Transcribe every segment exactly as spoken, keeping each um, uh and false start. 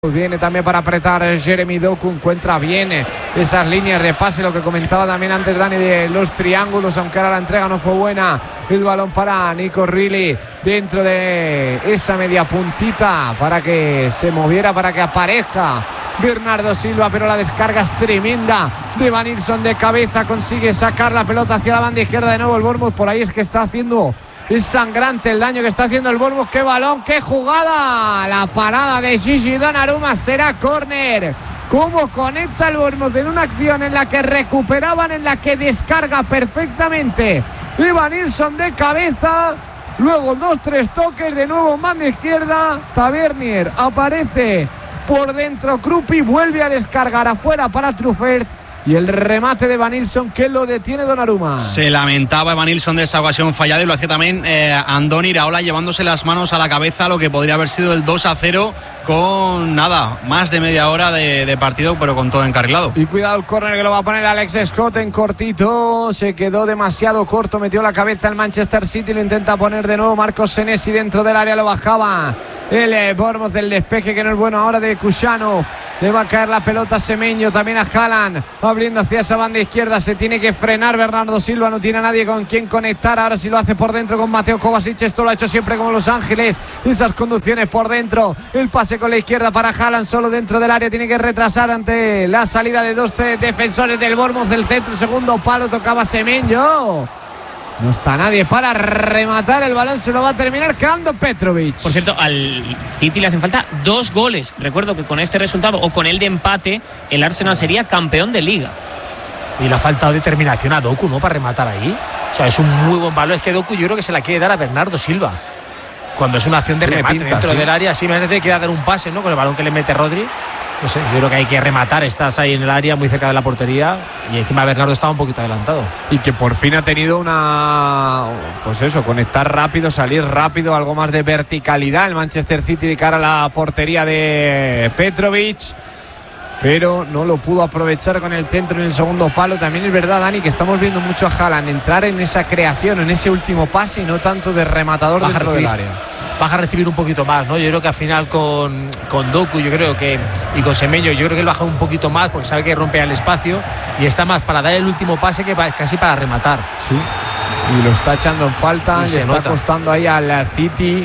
Viene también para apretar Jeremy Doku, encuentra bien esas líneas de pase, lo que comentaba también antes Dani de los triángulos, aunque ahora la entrega no fue buena. El balón para Nico Reilly dentro de esa media puntita para que se moviera, para que aparezca Bernardo Silva, pero la descarga es tremenda de Van Nilsson de cabeza, consigue sacar la pelota hacia la banda izquierda de nuevo el Bournemouth. Por ahí es que está haciendo... Es sangrante el daño que está haciendo el Bournemouth. ¡Qué balón! ¡Qué jugada! La parada de Gigi Donnarumma será córner. ¿Cómo conecta el Bournemouth en una acción en la que recuperaban, en la que descarga perfectamente Van Nilsson de cabeza? Luego dos, tres toques, de nuevo mano izquierda. Tavernier aparece por dentro. Krupi vuelve a descargar afuera para Truffert. Y el remate de Van Nilsson que lo detiene Donnarumma. Se lamentaba Van Nilsson de esa ocasión fallada y lo hacía también eh, Andoni Iraola, llevándose las manos a la cabeza, lo que podría haber sido el dos a cero con nada, más de media hora de, de partido, pero con todo encarrilado. Y cuidado el córner que lo va a poner Alex Scott en cortito. Se quedó demasiado corto, metió la cabeza el Manchester City, lo intenta poner de nuevo Marcos Senesi dentro del área, lo bajaba el eh, Bournemouth del despeje que no es bueno ahora de Kušanov. Le va a caer la pelota a Semenyo, también a Haaland, abriendo hacia esa banda izquierda. Se tiene que frenar Bernardo Silva, no tiene a nadie con quien conectar. Ahora sí lo hace por dentro con Mateo Kovacic. Esto lo ha hecho siempre como Los Ángeles. Esas conducciones por dentro. El pase con la izquierda para Haaland, solo dentro del área. Tiene que retrasar ante la salida de dos defensores del Bournemouth del centro. Segundo palo, tocaba Semenyo. No está nadie para rematar el balón, se lo va a terminar quedando Petrovic. Por cierto, al City le hacen falta dos goles. Recuerdo que con este resultado o con el de empate, el Arsenal sería campeón de Liga. Y le ha faltado determinación a Doku, ¿no? Para rematar ahí. O sea, es un muy buen balón. Es que Doku yo creo que se la quiere dar a Bernardo Silva. Cuando es una acción de remate pinta, dentro ¿sí? del área, sí me parece que quiere dar un pase, ¿no? Con el balón que le mete Rodri. No sé, yo creo que hay que rematar. Estás ahí en el área, muy cerca de la portería. Y encima Bernardo estaba un poquito adelantado. Y que por fin ha tenido una... Pues eso, conectar rápido, salir rápido, algo más de verticalidad el Manchester City de cara a la portería de Petrovic. Pero no lo pudo aprovechar con el centro en el segundo palo. También es verdad, Dani, que estamos viendo mucho a Haaland entrar en esa creación, en ese último pase y no tanto de rematador Baja dentro del área. Baja a recibir un poquito más, ¿no? Yo creo que al final con, con Doku, yo creo que, y con Semenyo, yo creo que él baja un poquito más porque sabe que rompe el espacio y está más para dar el último pase que para, casi para rematar. Sí, y lo está echando en falta, y le está nota. costando ahí al City.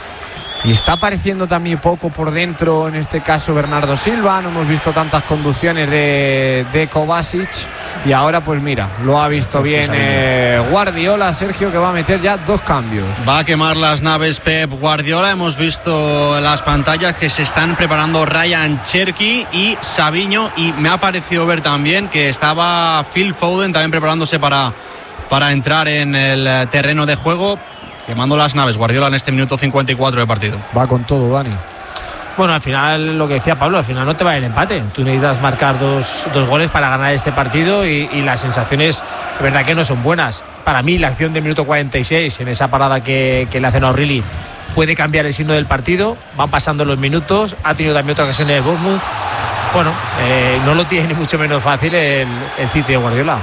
Y está apareciendo también poco por dentro, en este caso Bernardo Silva. No hemos visto tantas conducciones de, de Kovacic. Y ahora pues mira, lo ha visto bien eh, Guardiola, Sergio, que va a meter ya dos cambios. Va a quemar las naves Pep Guardiola. Hemos visto las pantallas que se están preparando Ryan Cherki y Savinho. Y me ha parecido ver también que estaba Phil Foden también preparándose para, para entrar en el terreno de juego. Quemando las naves Guardiola en este minuto cincuenta y cuatro de partido. Va con todo, Dani. Bueno, al final, lo que decía Pablo, al final no te va el empate. Tú necesitas marcar dos, dos goles para ganar este partido y, y las sensaciones, de verdad que no son buenas. Para mí, la acción del minuto cuarenta y seis, en esa parada que, que le hacen a O'Reilly, puede cambiar el signo del partido. Van pasando los minutos. Ha tenido también otra ocasión en el Bournemouth. Bueno, eh, no lo tiene ni mucho menos fácil el, el City de Guardiola.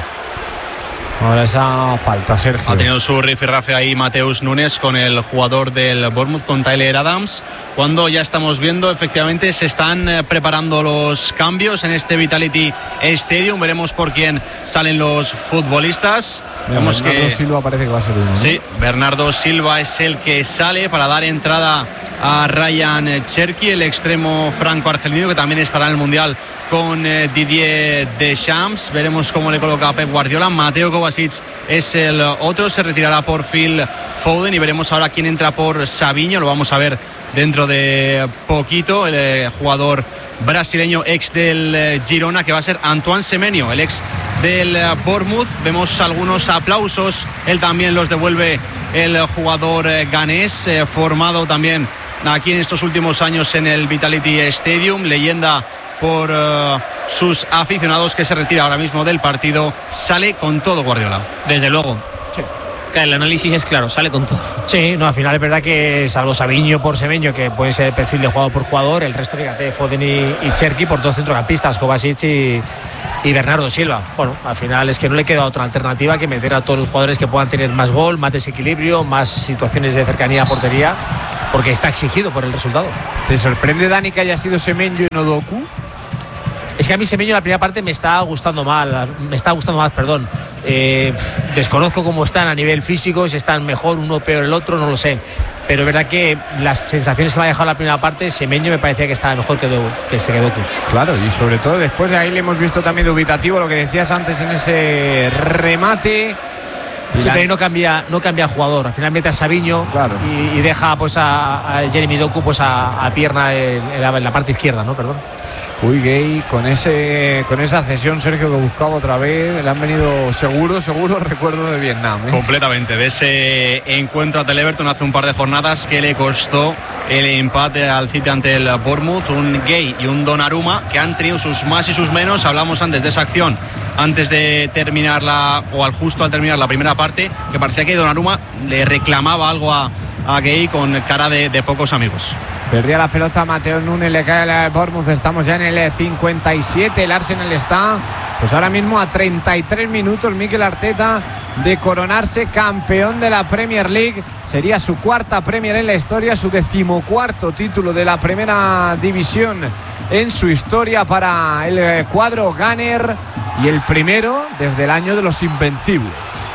Ahora esa falta, Sergio. Ha tenido su rifirrafe ahí Mateus Nunes con el jugador del Bournemouth, con Tyler Adams. Cuando ya estamos viendo, efectivamente, se están eh, preparando los cambios en este Vitality Stadium. Veremos por quién salen los futbolistas. Mira, Vemos Bernardo que Silva parece que va a ser uno, ¿no? Sí, Bernardo Silva es el que sale para dar entrada a Ryan Cherki, el extremo franco-argelino, que también estará en el Mundial con eh, Didier Deschamps. Veremos cómo le coloca a Pep Guardiola. Mateo Kovacic es el otro, se retirará por Phil Foden y veremos ahora quién entra por Savinho. Lo vamos a ver dentro de poquito. El eh, jugador brasileño ex del eh, Girona, que va a ser Antoine Semenyo, el ex del eh, Bournemouth. Vemos algunos aplausos, él también los devuelve el jugador eh, ganés, eh, formado también aquí en estos últimos años en el Vitality Stadium, leyenda por uh, sus aficionados, que se retira ahora mismo del partido. Sale con todo Guardiola. Desde luego. Sí. El análisis es claro, sale con todo. Sí, no, al final es verdad que salvo Savinho por Semenyo, que puede ser el perfil de jugador por jugador, el resto, fíjate, Foden y, y Cherki por dos centrocampistas, Kovacic y, y Bernardo Silva. Bueno, al final es que no le queda otra alternativa que meter a todos los jugadores que puedan tener más gol, más desequilibrio, más situaciones de cercanía a portería. porque está exigido por el resultado. ¿Te sorprende, Dani, que haya sido Semenyo y no Doku? Es que a mí Semenyo la primera parte me está gustando mal, me está gustando más, perdón. Eh, desconozco cómo están a nivel físico, si están mejor uno peor el otro, no lo sé. Pero es verdad que las sensaciones que me ha dejado la primera parte, Semenyo me parecía que estaba mejor que, Do, que este que Doku. Claro, y sobre todo después de ahí le hemos visto también dubitativo, lo que decías antes en ese remate. Sí, la... pero no cambia, no cambia jugador. Al final mete a Savinho, claro, y, y deja pues a, a Jeremy Doku pues a, a pierna en, en, la, en la parte izquierda, ¿no? Perdón. Uy, Gay, con ese con esa cesión, Sergio, que buscaba otra vez, le han venido seguro, seguro recuerdo de Vietnam, ¿eh? Completamente, de ese encuentro ante el Everton hace un par de jornadas que le costó el empate al City ante el Bournemouth, un Gay y un Donnarumma que han tenido sus más y sus menos. Hablamos antes de esa acción, antes de terminar la, o al justo al terminar la primera parte, que parecía que Donnarumma le reclamaba algo a, a Gay con cara de, de pocos amigos. Perdía la pelota Mateo Núñez, le cae el Bournemouth. Estamos ya en el cincuenta y siete. El Arsenal está pues ahora mismo a treinta y tres minutos, Mikel Arteta, de coronarse campeón de la Premier League. Sería su cuarta Premier en la historia, su decimocuarto título de la primera división en su historia para el cuadro Gunner, y el primero desde el año de los Invencibles.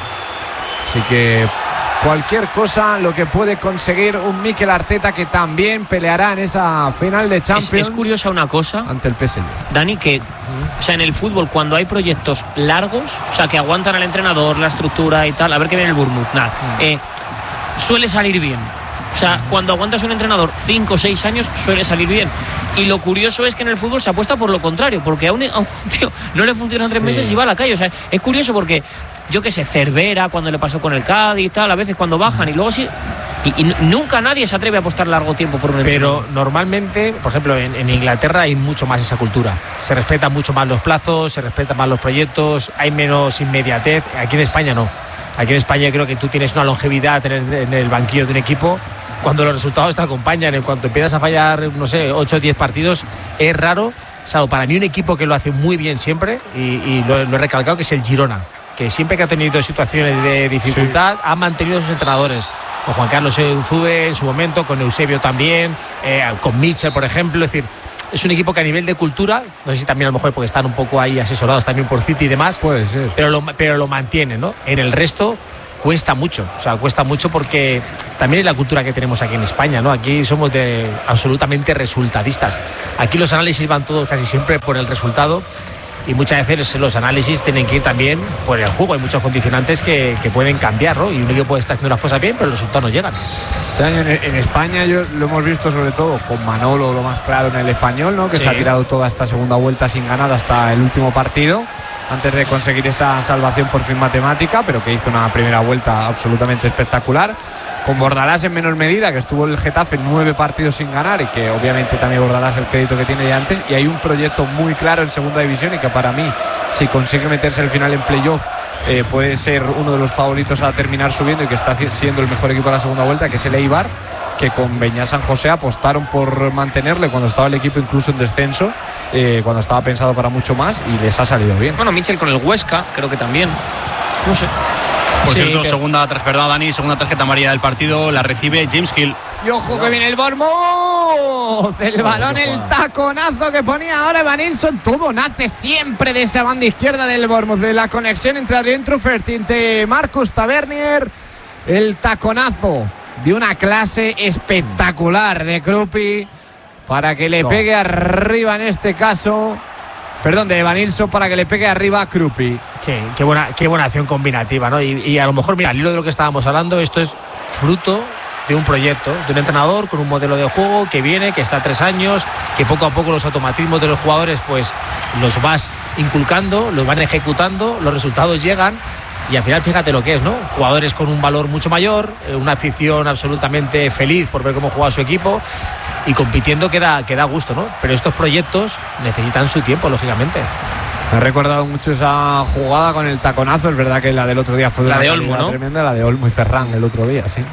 Así que cualquier cosa lo que puede conseguir un Mikel Arteta, que también peleará en esa final de Champions. Es, es curiosa una cosa ante el P S G, Dani, que o sea, en el fútbol, cuando hay proyectos largos, o sea, que aguantan al entrenador, la estructura y tal, a ver qué viene el Bournemouth, nada, eh, suele salir bien. O sea, cuando aguantas un entrenador cinco o seis años, suele salir bien. Y lo curioso es que en el fútbol se apuesta por lo contrario, porque a un, a un tío no le funcionan tres sí. meses y va a la calle. O sea, es curioso porque, yo qué sé, Cervera, cuando le pasó con el Cádiz y tal, a veces cuando bajan y luego sí. Y, y nunca nadie se atreve a apostar largo tiempo por un entrenador. Pero normalmente, por ejemplo, en, en Inglaterra hay mucho más esa cultura. Se respetan mucho más los plazos, se respetan más los proyectos, hay menos inmediatez. Aquí en España no. Aquí en España creo que tú tienes una longevidad en el, en el banquillo de un equipo cuando los resultados te acompañan. En cuanto empiezas a fallar, no sé, ocho o diez partidos, es raro, salvo para mí un equipo que lo hace muy bien siempre, y, y lo, lo he recalcado, que es el Girona, que siempre que ha tenido situaciones de dificultad sí. ha mantenido a sus entrenadores, con Juan Carlos Unzube en su momento, con Eusebio también, eh, con Mitchell, por ejemplo. Es decir, es un equipo que a nivel de cultura, no sé si también a lo mejor porque están un poco ahí asesorados también por City y demás, puede ser, pero lo, pero lo mantienen, ¿no? En el resto cuesta mucho, o sea, cuesta mucho porque también es la cultura que tenemos aquí en España, ¿no? Aquí somos de absolutamente resultadistas. Aquí los análisis van todos casi siempre por el resultado, y muchas veces los análisis tienen que ir también por el juego. Hay muchos condicionantes que, que pueden cambiar, ¿no? Y un equipo puede estar haciendo las cosas bien, pero los resultados no llegan. Este año en, en España yo, lo hemos visto sobre todo con Manolo, lo más claro en el Español, ¿no? Que sí. se ha tirado toda esta segunda vuelta sin ganar hasta el último partido, antes de conseguir esa salvación por fin matemática, pero que hizo una primera vuelta absolutamente espectacular. Con Bordalás en menor medida, que estuvo el Getafe nueve partidos sin ganar, y que obviamente también Bordalás el crédito que tiene de antes. Y hay un proyecto muy claro en segunda división, y que para mí, si consigue meterse al final en playoff, eh, puede ser uno de los favoritos a terminar subiendo, y que está siendo el mejor equipo de la segunda vuelta, que es el Eibar, que con Beñá San José apostaron por mantenerle cuando estaba el equipo incluso en descenso, eh, cuando estaba pensado para mucho más, y les ha salido bien. Bueno, Mitchell con el Huesca, creo que también. No sé. Por sí, cierto, que... segunda, ¿verdad, Dani? Segunda tarjeta amarilla del partido, la recibe James Hill. Y ojo que viene el Bournemouth. El balón, el taconazo que ponía ahora Evanilson. Todo nace siempre de esa banda izquierda del Bournemouth, de la conexión entre Adrien Truffert y entre Marcus Tavernier. El taconazo de una clase espectacular de Kruppi para que le no. pegue arriba, en este caso, perdón, de Evanilson, para que le pegue arriba a Kruppi. Sí, qué buena, qué buena acción combinativa, ¿no? Y, y a lo mejor, mira, al hilo de lo que estábamos hablando, esto es fruto de un proyecto, de un entrenador con un modelo de juego que viene, que está a tres años, que poco a poco los automatismos de los jugadores pues los vas inculcando, los van ejecutando, los resultados llegan. Y al final fíjate lo que es, ¿no? Jugadores con un valor mucho mayor, una afición absolutamente feliz por ver cómo juega su equipo, y compitiendo que da, que da gusto, ¿no? Pero estos proyectos necesitan su tiempo, lógicamente. Me ha recordado mucho esa jugada con el taconazo. Es verdad que la del otro día fue la una de Olmo, ¿no? Tremenda, la de Olmo y Ferran el otro día, sí.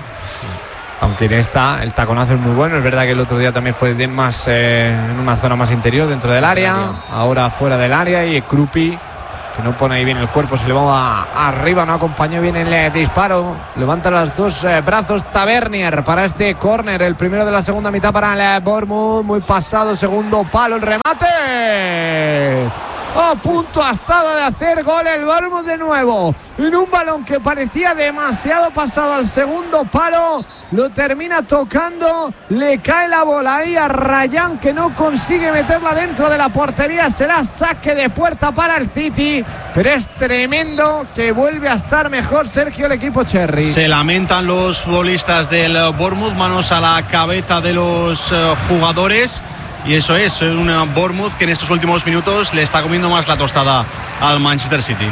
Aunque en esta el taconazo es muy bueno. Es verdad que el otro día también fue de más eh, en una zona más interior dentro del área, ahora fuera del área, y Kruppi que no pone ahí bien el cuerpo, se le va arriba, no acompañó bien el eh, disparo. Levanta los dos eh, brazos Tavernier para este córner, el primero de la segunda mitad para el eh, Bournemouth. Muy pasado, segundo palo, el remate. A punto ha estado de hacer gol el Bournemouth de nuevo. En un balón que parecía demasiado pasado al segundo palo, lo termina tocando, le cae la bola ahí a Ryan, que no consigue meterla dentro de la portería. Será saque de puerta para el City, pero es tremendo que vuelve a estar mejor, Sergio, el equipo Cherry. Se lamentan los futbolistas del Bournemouth, manos a la cabeza de los uh, jugadores. Y eso es, un Bournemouth que en estos últimos minutos le está comiendo más la tostada al Manchester City.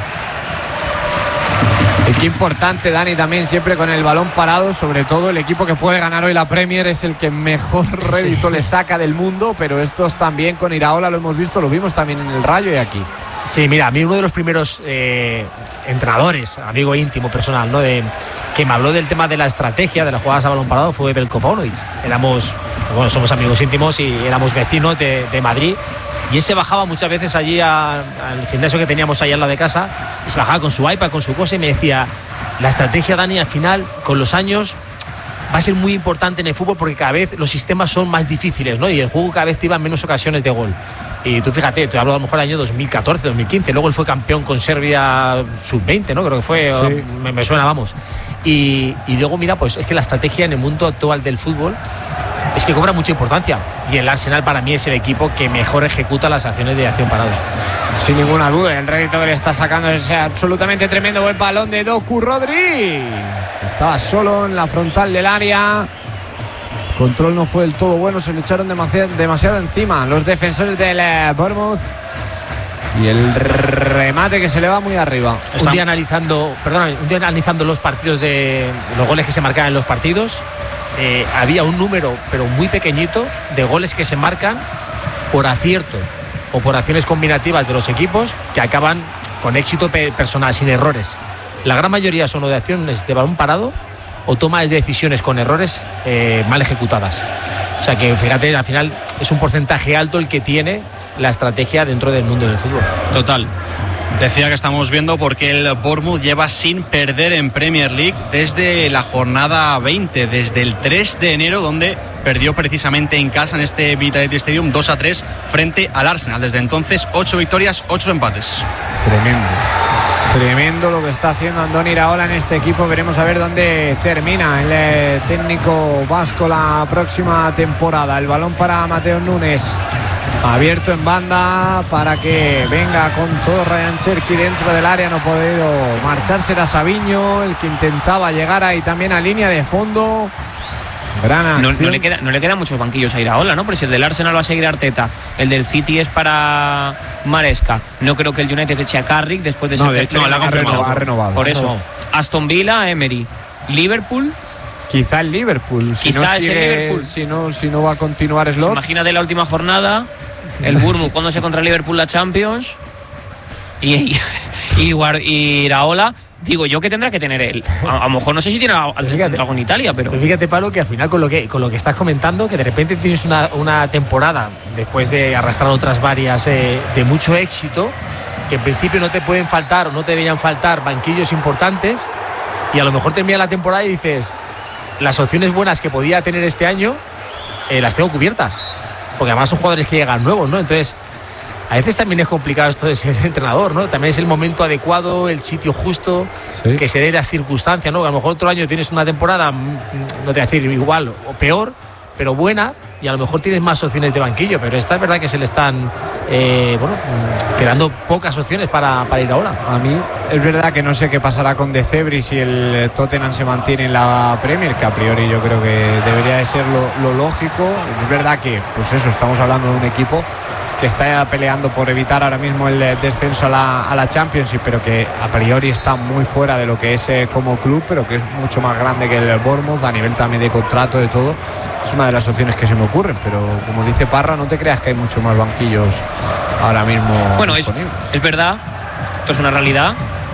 Y qué importante, Dani, también siempre con el balón parado, sobre todo el equipo que puede ganar hoy la Premier es el que mejor rédito sí. le saca del mundo, pero estos también con Iraola lo hemos visto, lo vimos también en el Rayo y aquí. Sí, mira, a mí uno de los primeros eh, entrenadores, amigo íntimo, personal, ¿no? De, que me habló del tema de la estrategia de las jugadas a balón parado fue Belko Paunovic. Éramos, bueno, somos amigos íntimos y éramos vecinos de, de Madrid. Y él se bajaba muchas veces allí a, al gimnasio que teníamos ahí al lado de casa y se bajaba con su iPad, con su cosa y me decía, la estrategia, Dani, al final, con los años, va a ser muy importante en el fútbol porque cada vez los sistemas son más difíciles, ¿no? Y el juego cada vez te iba en menos ocasiones de gol. Y tú fíjate, te hablo a lo mejor del año dos mil catorce, dos mil quince, luego él fue campeón con Serbia sub veinte, ¿no? Creo que fue, sí. me, me suena, vamos. Y, y luego mira, pues es que la estrategia en el mundo actual del fútbol es que cobra mucha importancia. Y el Arsenal para mí es el equipo que mejor ejecuta las acciones de acción parada. Sin ninguna duda, el rédito que le está sacando es absolutamente tremendo. Buen balón de Doku Rodri. Estaba solo en la frontal del área. Control no fue del todo bueno, se le echaron demasiado, demasiado encima los defensores del eh, Bournemouth. Y el remate que se le va muy arriba. Está... Un día analizando, perdón, un día analizando los partidos de los goles que se marcaban en los partidos, eh, había un número, pero muy pequeñito, de goles que se marcan por acierto o por acciones combinativas de los equipos que acaban con éxito personal, sin errores. La gran mayoría son o de acciones de balón parado o toma de decisiones con errores eh, mal ejecutadas. O sea que fíjate, al final es un porcentaje alto el que tiene la estrategia dentro del mundo del fútbol. Total. Decía que estamos viendo porque el Bournemouth lleva sin perder en Premier League desde la jornada veinte, desde el tres de enero, donde perdió precisamente en casa en este Vitality Stadium dos a tres frente al Arsenal. Desde entonces, ocho victorias, ocho empates. Tremendo. Tremendo lo que está haciendo Andoni Iraola en este equipo. Veremos a ver dónde termina el técnico vasco la próxima temporada. El balón para Mateo Núñez, abierto en banda para que venga con todo Ryan Cherki dentro del área. No ha podido marcharse, era Savinho el que intentaba llegar ahí también a línea de fondo. Gran no, no, le queda, no le quedan muchos banquillos a Iraola, ¿no? Pero si el del Arsenal va a seguir Arteta, el del City es para Maresca. No creo que el United eche a Carrick después de no, ser de hecho, no, la ha renovado, ha renovado. Por eso, Aston Villa, Emery, Liverpool. Quizá el Liverpool. Si Quizá no es sigue, el Liverpool. Si no, si no va a continuar Slot. Pues imagínate la última jornada, el Bournemouth jugándose contra Liverpool la Champions y, y, y, y Iraola. Digo yo que tendrá que tener él. A, a lo mejor no sé si tiene algo en Italia, pero... pero fíjate, Pablo, que al final con lo que con lo que estás comentando, que de repente tienes una, una temporada, después de arrastrar otras varias eh, de mucho éxito, que en principio no te pueden faltar o no te deberían faltar banquillos importantes, y a lo mejor termina la temporada y dices, las opciones buenas que podía tener este año eh, las tengo cubiertas, porque además son jugadores que llegan nuevos, ¿no? Entonces... a veces también es complicado esto de ser entrenador, ¿no? También es el momento adecuado, el sitio justo, sí. que se dé las circunstancias, ¿no? A lo mejor otro año tienes una temporada, no te voy a decir igual o peor, pero buena, y a lo mejor tienes más opciones de banquillo, pero esta es verdad que se le están eh, bueno, quedando pocas opciones para, para ir ahora. A mí es verdad que no sé qué pasará con De Zebri si el Tottenham se mantiene en la Premier, que a priori yo creo que debería de ser lo, lo lógico. Es verdad que, pues eso, estamos hablando de un equipo que está peleando por evitar ahora mismo el descenso a la, a la Championship, pero que a priori está muy fuera de lo que es eh, como club, pero que es mucho más grande que el Bournemouth a nivel también de contrato, de todo. Es una de las opciones que se me ocurren, pero como dice Parra, no te creas que hay mucho más banquillos ahora mismo. Bueno, es, es verdad, esto es una realidad,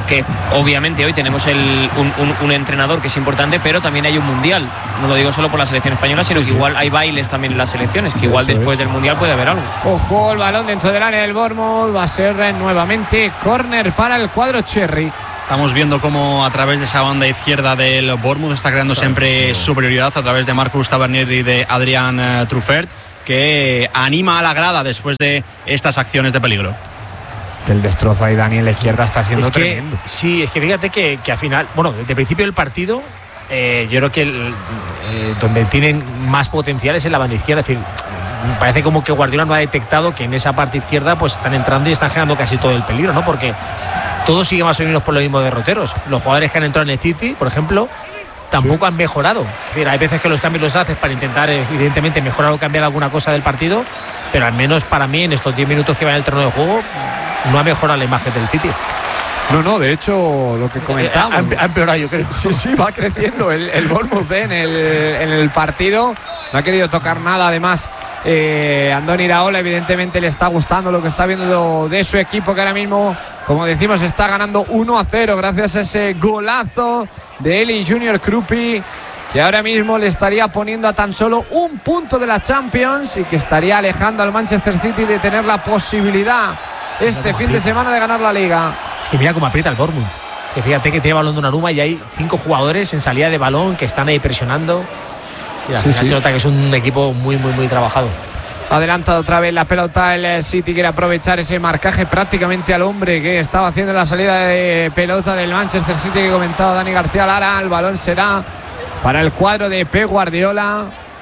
que obviamente hoy tenemos el, un, un, un entrenador que es importante, pero también hay un mundial. No lo digo solo por la selección española, sino que igual hay bailes también en las selecciones, que igual Eso después es. del mundial puede haber algo. Ojo, el balón dentro del área del Bournemouth, va a ser nuevamente córner para el cuadro cherry. Estamos viendo cómo a través de esa banda izquierda del Bournemouth está creando siempre superioridad a través de Marcus Tavernier y de Adrian uh, Truffert, que anima a la grada después de estas acciones de peligro. Que el destrozo ahí, Dani, en la izquierda está siendo Es que, tremendo. sí, es que fíjate que, que al final, bueno, desde el principio del partido, eh, yo creo que el, eh, donde tienen más potencial es en la banda izquierda. Es decir, parece como que Guardiola no ha detectado que en esa parte izquierda pues están entrando y están generando casi todo el peligro, ¿no? Porque todo sigue más o menos por los mismos derroteros. Los jugadores que han entrado en el City, por ejemplo, tampoco sí. han mejorado. Es decir, hay veces que los cambios los haces para intentar, evidentemente, mejorar o cambiar alguna cosa del partido, pero al menos para mí, en estos diez minutos que va en el terreno de juego, no ha mejorado la imagen del City. No, no, de hecho, lo que comentábamos. Ha empeorado, yo creo. Sí, sí, va creciendo el, el Bournemouth en el, en el partido. No ha querido tocar nada, además. Eh, Andoni Iraola, evidentemente, le está gustando lo que está viendo de su equipo, que ahora mismo, como decimos, está ganando uno a cero gracias a ese golazo de Eli Junior Krupi, que ahora mismo le estaría poniendo a tan solo un punto de la Champions y que estaría alejando al Manchester City de tener la posibilidad este fin de semana de ganar la Liga. Es que mira cómo aprieta el Bournemouth, que fíjate que tiene balón de Donnarumma y hay cinco jugadores en salida de balón que están ahí presionando y al sí, final sí. se nota que es un equipo muy muy muy trabajado. Adelanta otra vez la pelota el City, quiere aprovechar ese marcaje prácticamente al hombre que estaba haciendo la salida de pelota del Manchester City que comentaba Dani García Lara. El balón será para el cuadro de Pep Guardiola,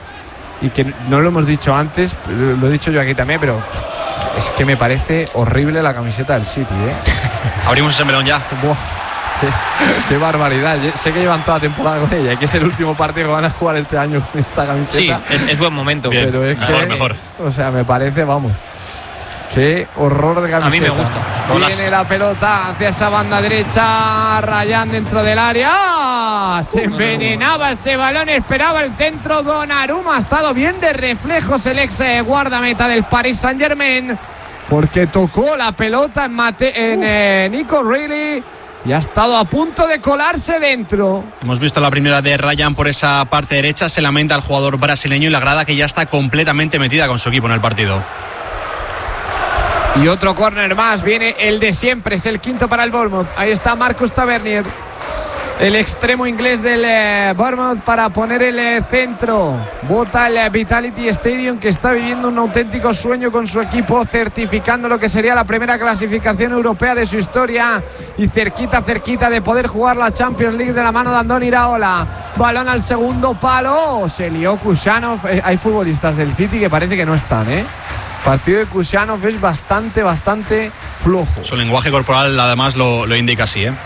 y que no lo hemos dicho antes, lo he dicho yo aquí también, pero es que me parece horrible la camiseta del City, ¿eh? Abrimos ese melón ya. Buah, qué, qué barbaridad. Sé que llevan toda la temporada con ella y que es el último partido que van a jugar este año con esta camiseta. Sí, es, es buen momento. Bien, pero es mejor, que, mejor. o sea, me parece, vamos, qué horror de camiseta. A mí me gusta. Viene la pelota hacia esa banda derecha, Ryan dentro del área. ¡Ah! Se envenenaba ese balón, esperaba el centro. Donnarumma ha estado bien de reflejos el ex guardameta del Paris Saint-Germain, porque tocó la pelota en, Mate, en eh, Nico Reilly y ha estado a punto de colarse dentro. Hemos visto la primera de Ryan por esa parte derecha. Se lamenta el jugador brasileño y la grada que ya está completamente metida con su equipo en el partido. Y otro córner más, viene el de siempre, es el quinto para el Bournemouth. Ahí está Marcus Tavernier, el extremo inglés del eh, Bournemouth, para poner el eh, centro. Bota el eh, Vitality Stadium, que está viviendo un auténtico sueño con su equipo, certificando lo que sería la primera clasificación europea de su historia y cerquita, cerquita de poder jugar la Champions League de la mano de Andoni Iraola. Balón al segundo palo, se lió Kušanov. Eh, hay futbolistas del City que parece que no están, ¿eh? El partido de Kušanov es bastante, bastante flojo. Su lenguaje corporal además lo, lo indica así, ¿eh?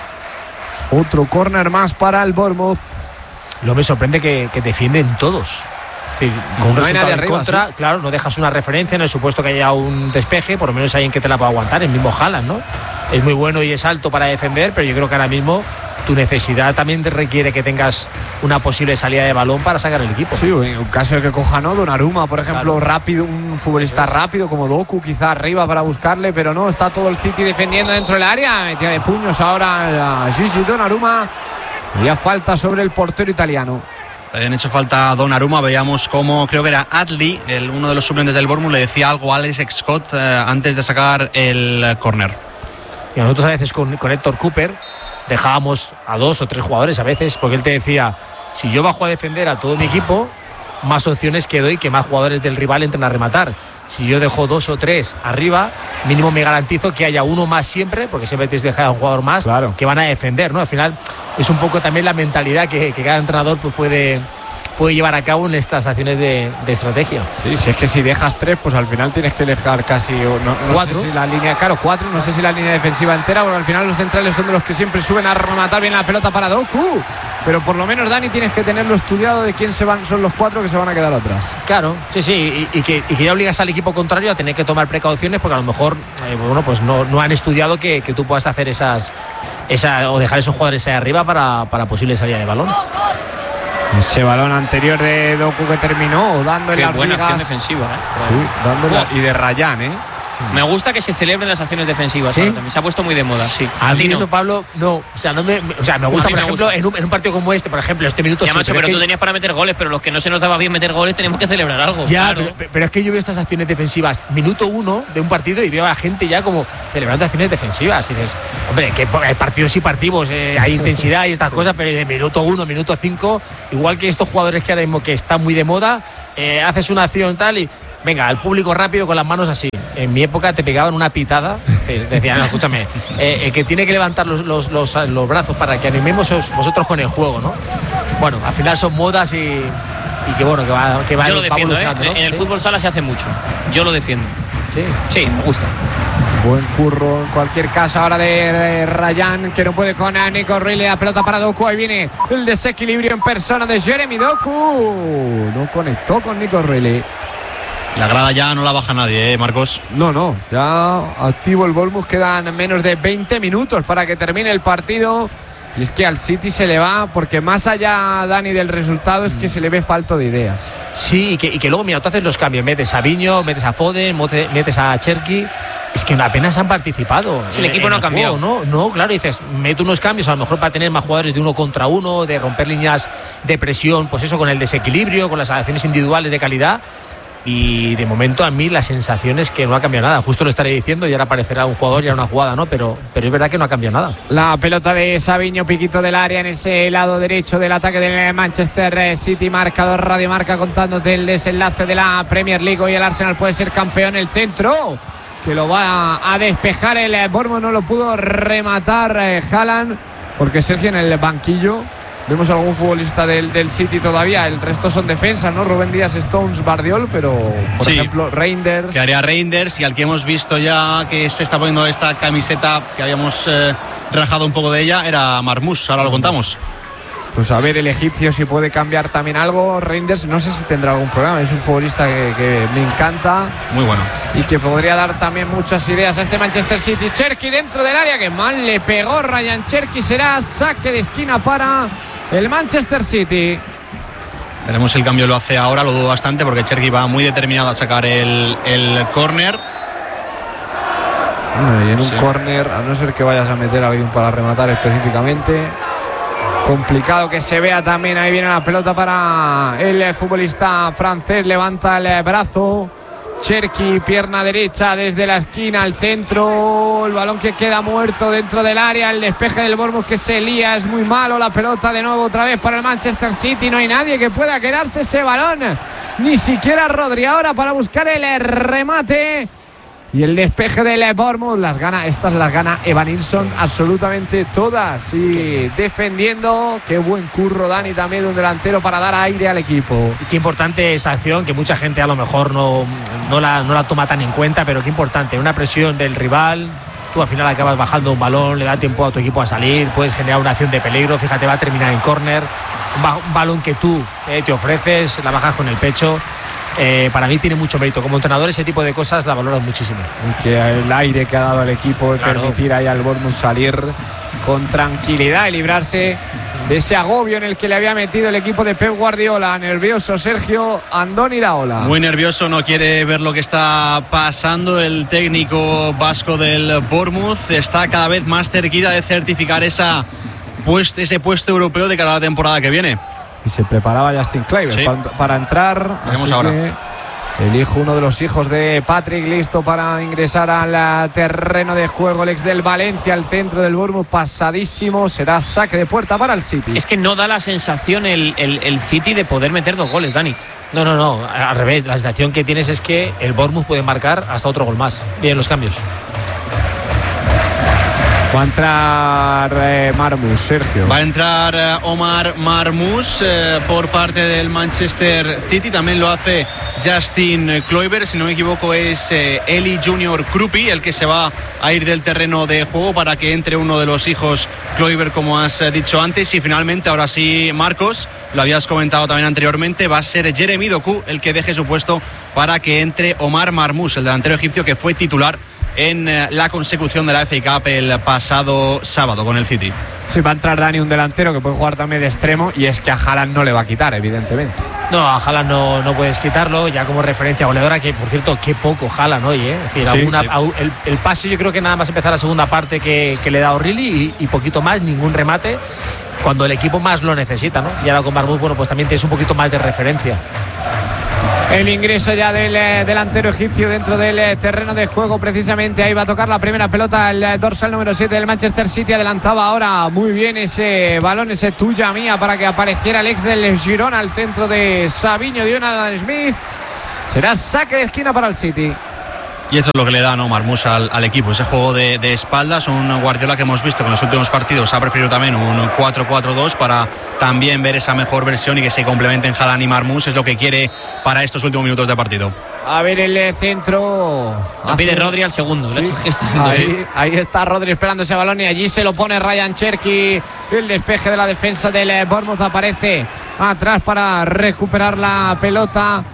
Otro córner más para el Bournemouth. Lo me sorprende que, que defienden todos. Es decir, con un No hay resultado nadie en arriba, contra, ¿sí? claro, no dejas una referencia en el supuesto que haya un despeje, por lo menos hay alguien que te la pueda aguantar, el mismo Haaland, ¿no? Es muy bueno y es alto para defender, pero yo creo que ahora mismo tu necesidad también te requiere que tengas una posible salida de balón para sacar el equipo. Sí, en un caso de que coja, ¿no? Donnarumma, por ejemplo, Claro. rápido, un futbolista rápido como Doku, quizá arriba para buscarle, pero no, está todo el City defendiendo dentro del área. Metida de puños ahora a Gigi Donnarumma. Y a falta sobre el portero italiano. Han hecho falta Donnarumma. Veíamos cómo, creo que era Adli, el, uno de los suplentes del Bournemouth, le decía algo a Alex Scott eh, antes de sacar el córner. Y a nosotros a veces con, con Héctor Cooper dejábamos a dos o tres jugadores a veces, porque él te decía, si yo bajo a defender a todo mi equipo, más opciones que doy que más jugadores del rival entren a rematar. Si yo dejo dos o tres arriba, mínimo me garantizo que haya uno más siempre, porque siempre tienes que dejar a un jugador más, Claro. que van a defender, ¿no? Al final es un poco también la mentalidad que, que cada entrenador pues, puede, puede llevar a cabo en estas acciones de, de estrategia. Sí, si es que si dejas tres, pues al final tienes que dejar casi no, no Cuatro. sé si la línea, claro, cuatro, no sé si la línea defensiva entera, porque al final los centrales son de los que siempre suben a rematar bien la pelota para Doku. Pero por lo menos, Dani, tienes que tenerlo estudiado de quién se van, son los cuatro que se van a quedar atrás. Claro, sí, sí, y, y, que, y que ya obligas al equipo contrario a tener que tomar precauciones, porque a lo mejor eh, bueno, pues no, no han estudiado que, que tú puedas hacer esas, esa, o dejar esos jugadores ahí arriba para, para posible salida de balón. Ese balón anterior de Doku que terminó dando en Qué las buena vigas. acción defensiva, ¿eh? Sí, dándole, y de Ryan, ¿eh? Me gusta que se celebren las acciones defensivas. ¿Sí? Ahora también se ha puesto muy de moda, sí. A mí ti no. eso, Pablo, no. O sea, no me, o sea, me gusta, mí por me ejemplo, gusta. En, un, en un partido como este, por ejemplo, este minuto. Ya, sí, macho, pero pero es tú que- tenías para meter goles, pero los que no se nos daba bien meter goles tenemos que celebrar algo. Ya, claro. pero, pero es que yo veo estas acciones defensivas, minuto uno de un partido, y veo a la gente ya como celebrando acciones defensivas. Y dices, hombre, que hay partidos y partidos, eh, hay intensidad y estas cosas, pero de minuto uno, minuto cinco, igual que estos jugadores que ahora mismo que están muy de moda, eh, haces una acción tal y venga, al público rápido con las manos así. En mi época te pegaban una pitada, te decían, no, escúchame, eh, el que tiene que levantar los, los, los, los brazos para que animemos os- vosotros con el juego, ¿no? Bueno, al final son modas y, y que bueno, que va, que va, Yo lo va defiendo, ¿eh? evolucionando, ¿no? En el Sí. fútbol sala se hace mucho. Yo lo defiendo. Sí. Sí, me gusta. Buen curro en cualquier caso ahora de Ryan, que no puede con Nico Riley. La pelota para Doku. Ahí viene el desequilibrio en persona de Jeremy Doku. No conectó con Nico Riley. La grada ya no la baja nadie, ¿eh, Marcos? No, no, ya activo el Bournemouth. Quedan menos de veinte minutos para que termine el partido. Y es que al City se le va, porque más allá, Dani, del resultado, es que se le ve falto de ideas. Sí, y que, y que luego, mira, tú haces los cambios, metes a Viño, metes a Foden, mote- metes a Cherki. Es que apenas han participado. Sí, el en- equipo en no ha cambiado. juego, ¿no? No, claro, dices, mete unos cambios a lo mejor para tener más jugadores de uno contra uno, de romper líneas de presión, pues eso, con el desequilibrio, con las acciones individuales de calidad. Y de momento a mí la sensación es que no ha cambiado nada. Justo lo estaré diciendo y ahora aparecerá un jugador y ahora una jugada, ¿no? Pero, pero es verdad que no ha cambiado nada. La pelota de Sabiño, piquito del área en ese lado derecho del ataque del Manchester City. Marcador Radio Marca contándote el desenlace de la Premier League. Hoy el Arsenal puede ser campeón. El centro que lo va a despejar el Bournemouth, no lo pudo rematar eh, Haaland, porque Sergio en el banquillo vemos algún futbolista del, del City todavía. El resto son defensas, ¿no? Rubén Díaz, Stones, Bardiol, pero por Sí. ejemplo Reinders. Que haría Reinders, y al que hemos visto ya que se está poniendo esta camiseta que habíamos eh, rajado un poco de ella, era Marmoush. Ahora lo contamos. Pues a ver el egipcio si puede cambiar también algo. Reinders no sé si tendrá algún problema. Es un futbolista que, que me encanta Muy bueno. y que podría dar también muchas ideas a este Manchester City. Cherki dentro del área, que mal le pegó Ryan Cherki. Será saque de esquina para el Manchester City. Veremos el cambio, lo hace ahora, lo dudo bastante, porque Cherki va muy determinado a sacar el, el córner. Bueno, y en un Sí. córner, a no ser que vayas a meter a alguien para rematar específicamente, complicado que se vea también. Ahí viene la pelota para el futbolista francés, levanta el brazo Cherki, pierna derecha desde la esquina al centro, el balón que queda muerto dentro del área, el despeje del Bournemouth que se lía, es muy malo. La pelota de nuevo otra vez para el Manchester City, no hay nadie que pueda quedarse ese balón, ni siquiera Rodri ahora para buscar el remate. Y el despeje del Bournemouth, las gana, estas las gana Evan Nilsson absolutamente todas. Y defendiendo, qué buen curro, Dani, también de un delantero para dar aire al equipo. Y qué importante esa acción, que mucha gente a lo mejor no, no, la, no la toma tan en cuenta, pero qué importante, una presión del rival. Tú al final acabas bajando un balón, le da tiempo a tu equipo a salir, puedes generar una acción de peligro. Fíjate, va a terminar en córner, un, ba- un balón que tú eh, te ofreces, la bajas con el pecho. Eh, para mí tiene mucho mérito. Como entrenador ese tipo de cosas la valoras muchísimo. Y que el aire que ha dado al equipo, Claro. permitir ahí al Bournemouth salir con tranquilidad y librarse de ese agobio en el que le había metido el equipo de Pep Guardiola. Nervioso Sergio Andoni Iraola. Muy nervioso, no quiere ver lo que está pasando. El técnico vasco del Bournemouth está cada vez más cerquita de certificar esa pues, ese puesto europeo de cara a la temporada que viene. Y se preparaba Justin Kluivert Sí. para, para entrar. Veremos así ahora. que el hijo, uno de los hijos de Patrick, listo para ingresar al terreno de juego. El ex del Valencia, al centro del Bournemouth, pasadísimo. Será saque de puerta para el City. Es que no da la sensación el, el, el City de poder meter dos goles, Dani. No, no, no, al revés. La sensación que tienes es que el Bournemouth puede marcar hasta otro gol más. Bien los cambios. Va a entrar eh, Marmoush, Sergio. Va a entrar eh, Omar Marmoush eh, por parte del Manchester City. También lo hace Justin Kluivert. Si no me equivoco, es eh, Eli Junior Krupi el que se va a ir del terreno de juego para que entre uno de los hijos Kluivert, como has eh, dicho antes. Y finalmente, ahora sí, Marcos, lo habías comentado también anteriormente, va a ser Jeremy Doku el que deje su puesto para que entre Omar Marmoush, el delantero egipcio que fue titular en eh, la consecución de la F A Cup el pasado sábado con el City. Sí, va a entrar Dani, un delantero que puede jugar también de extremo, y es que a Haaland no le va a quitar, evidentemente. No, a Haaland no, no puedes quitarlo, ya como referencia goleadora, que por cierto, qué poco Haaland hoy, ¿eh? Es decir, sí, alguna, sí. El, el pase yo creo que nada más empezar la segunda parte que, que le da O'Reilly y, y poquito más, ningún remate, cuando el equipo más lo necesita, ¿no? Y ahora con Marmouth, bueno, pues también tienes un poquito más de referencia. El ingreso ya del eh, delantero egipcio dentro del eh, terreno de juego, precisamente ahí va a tocar la primera pelota el eh, dorsal número siete del Manchester City. Adelantaba ahora muy bien ese balón, ese tuya mía, para que apareciera el ex del Girona al centro de Savinho, de Jonathan Smith. Será saque de esquina para el City. Y eso es lo que le da, ¿no?, Marmoush al, al equipo, ese juego de, de espaldas. Un Guardiola que hemos visto que en los últimos partidos ha preferido también un cuatro cuatro dos para también ver esa mejor versión y que se complementen Haaland y Marmoush. Es lo que quiere para estos últimos minutos de partido. A ver el centro. Lo pide Rodri al segundo. Sí. Le ha hecho gesto. Ahí, ahí está Rodri esperando ese balón y allí se lo pone Ryan Cherki. El despeje de la defensa del Bournemouth aparece atrás para recuperar la pelota.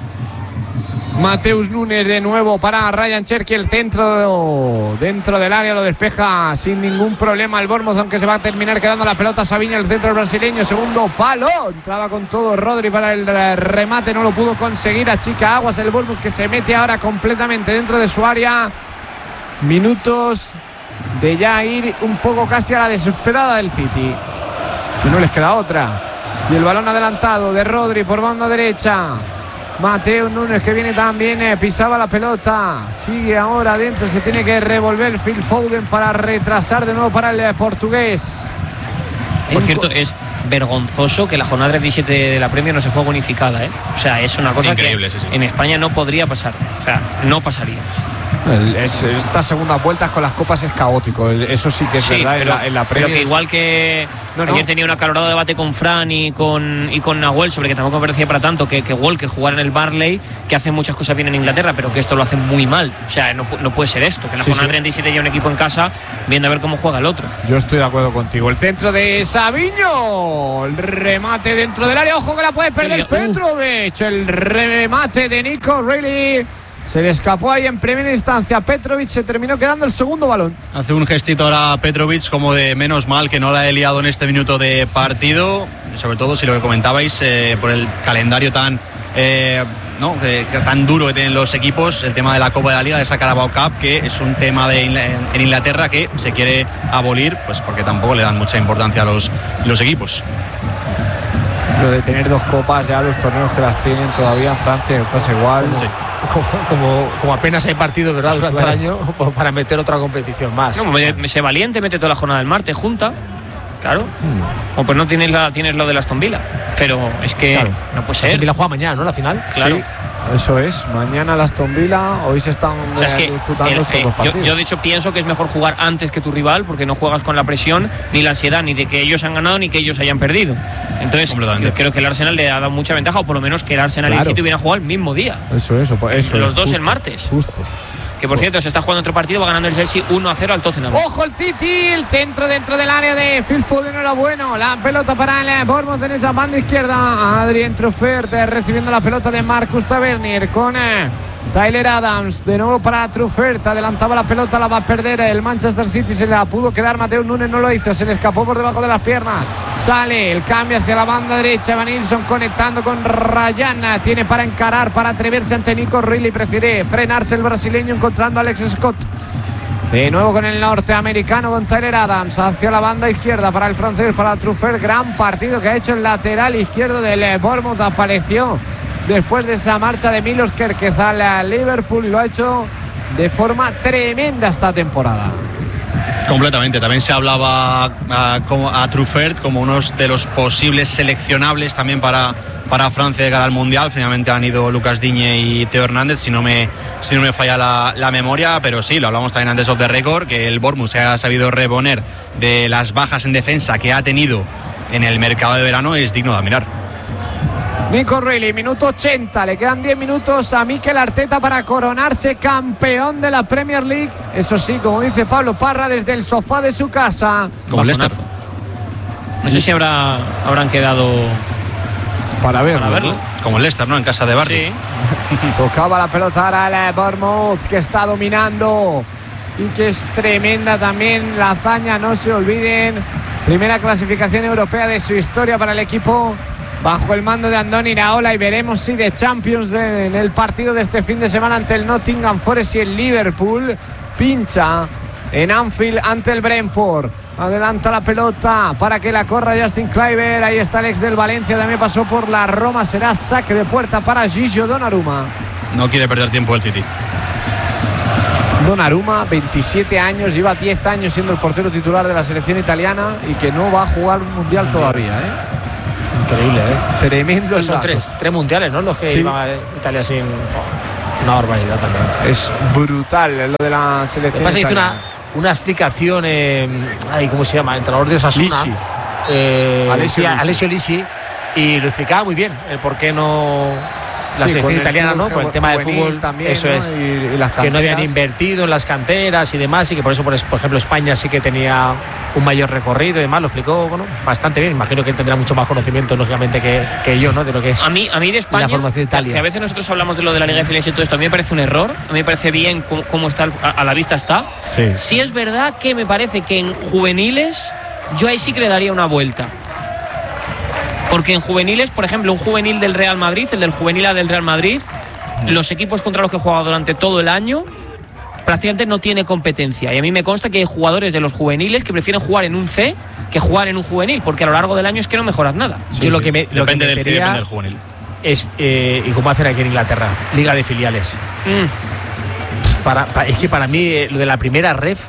Mateus Nunes de nuevo para Ryan Cherki, el centro dentro del área, lo despeja sin ningún problema el Bournemouth, aunque se va a terminar quedando la pelota Savinho, el centro brasileño, segundo palo, entraba con todo Rodri para el remate, no lo pudo conseguir, achica aguas el Bournemouth, que se mete ahora completamente dentro de su área. Minutos de ya ir un poco casi a la desesperada del City, que no les queda otra. Y el balón adelantado de Rodri por banda derecha. Mateus Nunes, que viene también, eh, pisaba la pelota, sigue ahora adentro, se tiene que revolver Phil Foden para retrasar de nuevo para el eh, portugués. Por cierto, es vergonzoso que la jornada treinta y siete de la Premier no se juegue unificada, ¿eh? O sea, es una cosa increíble, que sí, sí. en España no podría pasar, o sea, no pasaría. El, es, estas segundas vueltas con las copas es caótico, el, eso sí que es Sí, verdad. pero, en la, en la pero Premier que igual que no, no. ayer tenía un acalorado debate con Fran y con, y con Nahuel sobre que tampoco me parecía para tanto que, que Walker jugara en el Barley, que hace muchas cosas bien en Inglaterra, pero que esto lo hace muy mal. O sea, no, no puede ser esto, que en la Sí, jornada sí. treinta y siete haya un equipo en casa viendo a ver cómo juega el otro. Yo estoy de acuerdo contigo. El centro de Savinho, el remate dentro del área, ojo que la puede perder Uh. Petrovic, el remate de Nico O'Reilly. Se le escapó ahí en primera instancia. Petrovic se terminó quedando el segundo balón. Hace un gestito ahora Petrovic como de menos mal que no la he liado en este minuto de partido, sobre todo si lo que comentabais eh, por el calendario tan eh, no eh, tan duro que tienen los equipos, el tema de la Copa de la Liga, de esa Carabao Cup, que es un tema de en Inglaterra que se quiere abolir, pues porque tampoco le dan mucha importancia a los, los equipos. Lo de tener dos copas, ya los torneos que las tienen todavía en Francia pasa igual. Sí. Como, como, como apenas hay partidos, ¿verdad?, durante Claro. el año, pues para meter otra competición más. No, me, me sé valiente, mete toda la jornada del martes junta. Claro. Mm. O pues no tienes, la, tienes lo de la Aston Villa. Pero es que Claro. no puede Aston ser. Villa juega mañana, ¿no?, la final. Claro. Sí, eso es. Mañana la Aston Villa, hoy se están O sea, es eh, que disputando el- estos eh, dos yo, partidos. yo de hecho pienso que es mejor jugar antes que tu rival, porque no juegas con la presión ni la ansiedad ni de que ellos han ganado ni que ellos hayan perdido. Entonces Completamente. yo creo que el Arsenal le ha dado mucha ventaja, o por lo menos que el Arsenal y Claro. el City hubieran jugado el mismo día. Eso, eso, pues eso. Los es, dos justo, el martes. Justo. Que por cierto, se está jugando otro partido, va ganando el Chelsea uno a cero al Tottenham. Ojo el City, el centro dentro del área de Phil Foden era bueno. La pelota para el Bournemouth en esa banda izquierda. Adrien Truffert eh, recibiendo la pelota de Marcus Tavernier con eh, Tyler Adams. De nuevo para Truffert, adelantaba la pelota, la va a perder el Manchester City. Se la pudo quedar Mateus Nunes, no lo hizo, se le escapó por debajo de las piernas. Sale el cambio hacia la banda derecha. Van Nilsson conectando con Ryan. Tiene para encarar, para atreverse ante Nico O'Reilly. Prefiere frenarse el brasileño encontrando a Alex Scott. De nuevo con el norteamericano, con Tyler Adams hacia la banda izquierda para el francés, para Truffert. Gran partido que ha hecho el lateral izquierdo del Bournemouth. Apareció después de esa marcha de Milos Kerkez al Liverpool y lo ha hecho de forma tremenda esta temporada. Completamente, también se hablaba a, como, a Truffert como uno de los posibles seleccionables también para, para Francia de cara al Mundial. Finalmente han ido Lucas Digne y Theo Hernández, si no me, si no me falla la, la memoria, pero sí, lo hablamos también antes of the record, que el Bournemouth se ha sabido reponer de las bajas en defensa que ha tenido en el mercado de verano, es digno de admirar. Nico O'Reilly, minuto ochenta, le quedan diez minutos a Mikel Arteta para coronarse campeón de la Premier League. Eso sí, como dice Pablo Parra, desde el sofá de su casa. Como el Leicester. No sé si habrá, habrán quedado Para verlo, para verlo. ¿no? Como el Leicester, ¿no? En casa de Bardi. Sí. Tocaba la pelota ahora el Bournemouth, que está dominando y que es tremenda también la hazaña, no se olviden. Primera clasificación europea de su historia para el equipo bajo el mando de Andoni Iraola, y veremos si de Champions en el partido de este fin de semana ante el Nottingham Forest y el Liverpool pincha en Anfield ante el Brentford. Adelanta la pelota para que la corra Justin Kluivert. Ahí está el ex del Valencia, también pasó por la Roma. Será saque de puerta para Gigio Donnarumma. No quiere perder tiempo el City. Donnarumma, veintisiete años, lleva diez años siendo el portero titular de la selección italiana y que no va a jugar un mundial todavía, ¿eh? Increíble, ¿eh? Tremendo el Son dato. tres, tres mundiales, ¿no? Los que Sí. iba a Italia sin... Una barbaridad también. Es brutal lo de la selección Me pasa que hizo italiana. una, una explicación, eh, ay, ¿cómo se llama? Entrenador de Osasuna. Lisi. Eh, Alessio sí, Lisi. Alessio Lisi. Y lo explicaba muy bien, el por qué no... La Sí, con selección el italiana, fútbol ¿no? Por el ju- tema de juvenil fútbol, también, eso ¿no? es. Y, y las Que no habían canteras. invertido en las canteras y demás, y que por eso, por, por ejemplo, España sí que tenía un mayor recorrido y demás. Lo explicó, bueno, bastante bien. Imagino que él tendrá mucho más conocimiento, lógicamente, que, que yo, ¿no? De lo que es A mí, a mí de España, la formación de Italia. que a veces nosotros hablamos de lo de la Liga de Filiales y todo esto, a mí me parece un error. A mí me parece bien cómo, cómo está, el- a, a la vista está. Sí. Sí es verdad que me parece que en juveniles yo ahí sí que le daría una vuelta. Porque en juveniles, por ejemplo, un juvenil del Real Madrid, el del juvenil A del Real Madrid, los equipos contra los que he jugado durante todo el año, prácticamente no tiene competencia. Y a mí me consta que hay jugadores de los juveniles que prefieren jugar en un C que jugar en un juvenil, porque a lo largo del año es que no mejoras nada. Yo lo que me, lo que Depende del C, metería depende del juvenil. es, eh, y cómo hacen aquí en Inglaterra, Liga de Filiales. Mm. Para, pa- es que para mí eh, lo de la primera ref,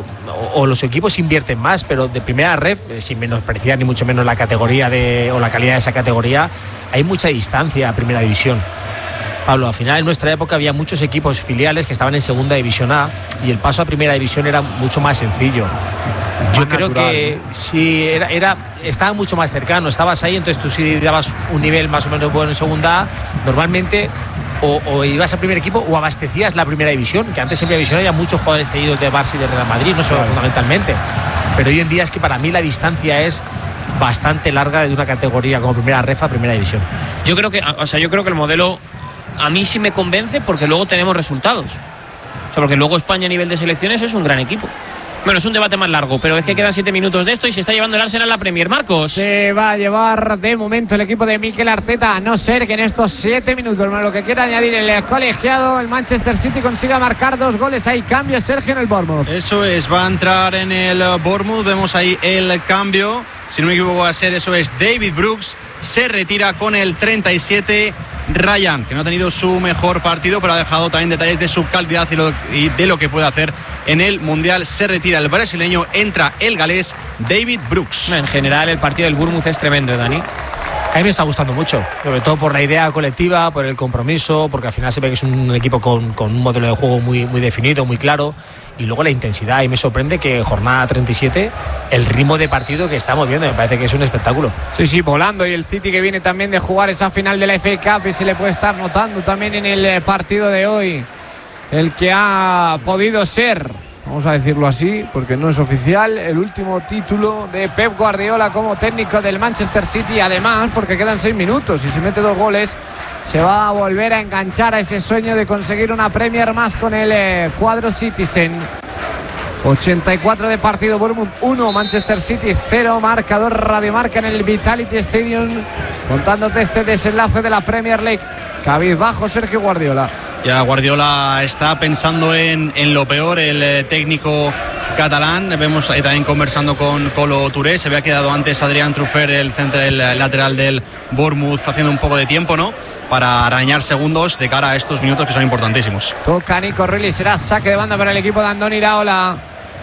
o, o los equipos invierten más, pero de primera ref, eh, sin menospreciar ni mucho menos la categoría de, o la calidad de esa categoría, hay mucha distancia a primera división. Pablo, al final en nuestra época había muchos equipos filiales que estaban en segunda división A y el paso a primera división era mucho más sencillo. Yo Más creo natural, que sí, era, era, estaba mucho más cercano, estabas ahí, entonces tú sí dabas un nivel más o menos bueno en segunda A, normalmente o, o ibas al primer equipo o abastecías la primera división, que antes en primera división había muchos jugadores cedidos de Barça y de Real Madrid, no solo Claro. fundamentalmente, pero hoy en día es que para mí la distancia es bastante larga de una categoría como primera ref a primera división. Yo creo que, o sea, yo creo que el modelo a mí sí me convence porque luego tenemos resultados. O sea, porque luego España a nivel de selecciones es un gran equipo. Bueno, es un debate más largo, pero es que quedan siete minutos de esto y se está llevando el Arsenal a la Premier. Marcos. Se va a llevar de momento el equipo de Mikel Arteta, a no ser que en estos siete minutos, hermano, lo que quiera añadir el colegiado, el Manchester City consiga marcar dos goles. Hay cambio, Sergio, en el Bournemouth. Eso es, va a entrar en el Bournemouth. Vemos ahí el cambio. Si no me equivoco, va a ser eso es David Brooks. Se retira con el treinta y siete. Ryan, que no ha tenido su mejor partido, pero ha dejado también detalles de su calidad y, lo, y de lo que puede hacer en el Mundial. Se retira el brasileño, entra el galés David Brooks. En general, el partido del Bournemouth es tremendo, Dani. A mí me está gustando mucho, sobre todo por la idea colectiva, por el compromiso, porque al final se ve que es un equipo con, con un modelo de juego muy, muy definido, muy claro, y luego la intensidad. Y me sorprende que jornada treinta y siete, el ritmo de partido que estamos viendo, me parece que es un espectáculo. Sí, sí, volando. Y el City que viene también de jugar esa final de la F A Cup y se le puede estar notando también en el partido de hoy el que ha podido ser, vamos a decirlo así, porque no es oficial, el último título de Pep Guardiola como técnico del Manchester City. Además, porque quedan seis minutos y si mete dos goles, se va a volver a enganchar a ese sueño de conseguir una Premier más con el eh, cuadro Citizen. ochenta y cuatro de partido, Bournemouth uno, Manchester City cero, marcador Radiomarca en el Vitality Stadium, contándote este desenlace de la Premier League. Cabizbajo Sergio Guardiola. Ya Guardiola está pensando en, en lo peor, el eh, técnico catalán. Vemos ahí también conversando con Colo Touré. Se había quedado antes Adrián Truffert, el centro del lateral del Bournemouth, haciendo un poco de tiempo, ¿no?, para arañar segundos de cara a estos minutos que son importantísimos. Toca Nico Reilly, será saque de banda para el equipo de Andoni Iraola.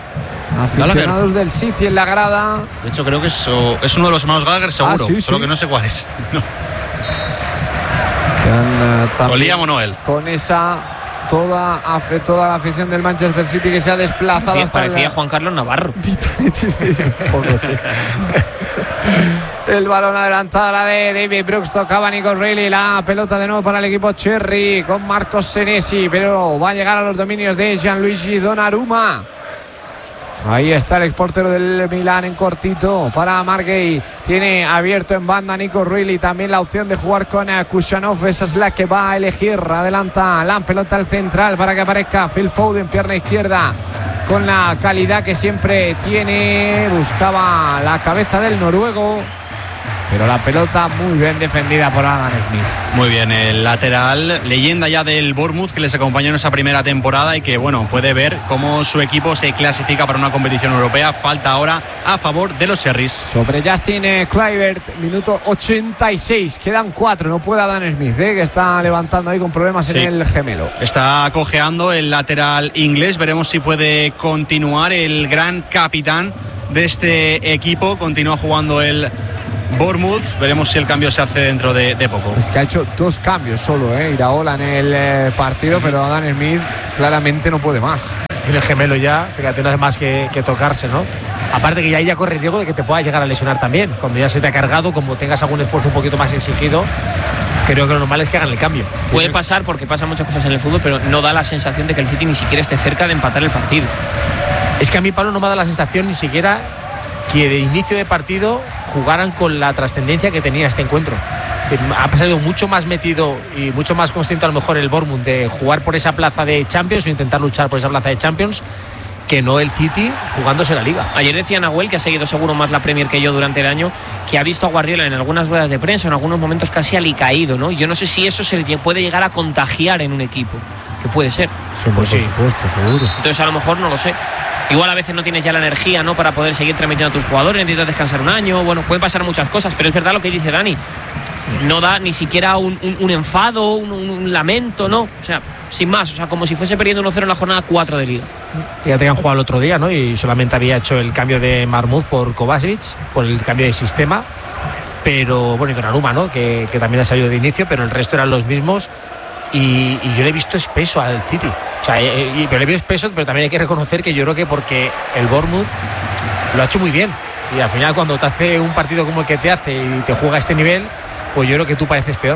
Aficionados del City en la grada. De hecho, creo que es, o, es uno de los hermanos Gallagher, seguro, Ah, sí, solo sí. que no sé cuál es. No. Con, uh, también, Con Liam o Noel. con esa toda, afe- toda la afición del Manchester City que se ha desplazado Parecía, hasta parecía el Juan Carlos Navarro. Vitality Stadium. Poco, sí. El balón adelantado, la de David Brooks, tocaba Nico Reilly, la pelota de nuevo para el equipo Cherry con Marcos Senesi, pero va a llegar a los dominios de Gianluigi Donnarumma. Ahí está el exportero del Milán en cortito para Margay. Tiene abierto en banda Nico Reilly. También la opción de jugar con Kushanov. Esa es la que va a elegir. Adelanta la pelota al central para que aparezca Phil Foden, pierna izquierda, con la calidad que siempre tiene. Buscaba la cabeza del noruego. pero la pelota muy bien defendida por Adam Smith. Muy bien, el lateral, leyenda ya del Bournemouth, que les acompañó en esa primera temporada y que, bueno, puede ver cómo su equipo se clasifica para una competición europea. Falta ahora a favor de los Cherries. Sobre Justin eh, Kluivert, minuto ochenta y seis, quedan cuatro, no puede Adam Smith, eh, que está levantando ahí con problemas sí. en el gemelo. Está cojeando el lateral inglés, veremos si puede continuar. El gran capitán de este equipo continúa jugando el Bournemouth, veremos si el cambio se hace dentro de, de poco. Es que ha hecho dos cambios solo, eh, Iraola en el eh, partido, pero Adam Smith claramente no puede más. Tiene el gemelo ya, fíjate, no hace más que, que tocarse, ¿no? Aparte que ya ya corre el riesgo de que te puedas llegar a lesionar también. Cuando ya se te ha cargado, como tengas algún esfuerzo un poquito más exigido, creo que lo normal es que hagan el cambio. Puede pasar porque pasan muchas cosas en el fútbol, pero no da la sensación de que el City ni siquiera esté cerca de empatar el partido. Es que a mí, Pablo, no me da la sensación ni siquiera que de inicio de partido jugaran con la trascendencia que tenía este encuentro. Ha pasado mucho más metido y mucho más consciente a lo mejor el Bournemouth de jugar por esa plaza de Champions o intentar luchar por esa plaza de Champions, que no el City jugándose la Liga. Ayer decía Nahuel, que ha seguido seguro más la Premier que yo durante el año, que ha visto a Guardiola en algunas ruedas de prensa, en algunos momentos casi alicaído, ¿no? Yo no sé si eso se le puede llegar a contagiar en un equipo, que puede ser. Sí, pues por sí. supuesto, seguro. Entonces a lo mejor no lo sé. Igual a veces no tienes ya la energía, ¿no?, para poder seguir transmitiendo a tus jugadores, necesitas descansar un año, bueno, pueden pasar muchas cosas, pero es verdad lo que dice Dani, no da ni siquiera un, un, un enfado, un, un, un lamento, ¿no? O sea, sin más, o sea, como si fuese perdiendo uno cero en la jornada cuatro de Liga. Fíjate que han jugado el otro día, ¿no? Y solamente había hecho el cambio de Marmouth por Kovacic, por el cambio de sistema, pero, bueno, y Donnarumma, ¿no?, que, que también ha salido de inicio, pero el resto eran los mismos. Y, y yo le he visto espeso al City, o sea, y, y, pero le he visto espeso, pero también hay que reconocer que yo creo que porque el Bournemouth lo ha hecho muy bien, y al final cuando te hace un partido como el que te hace y te juega a este nivel, pues yo creo que tú pareces peor.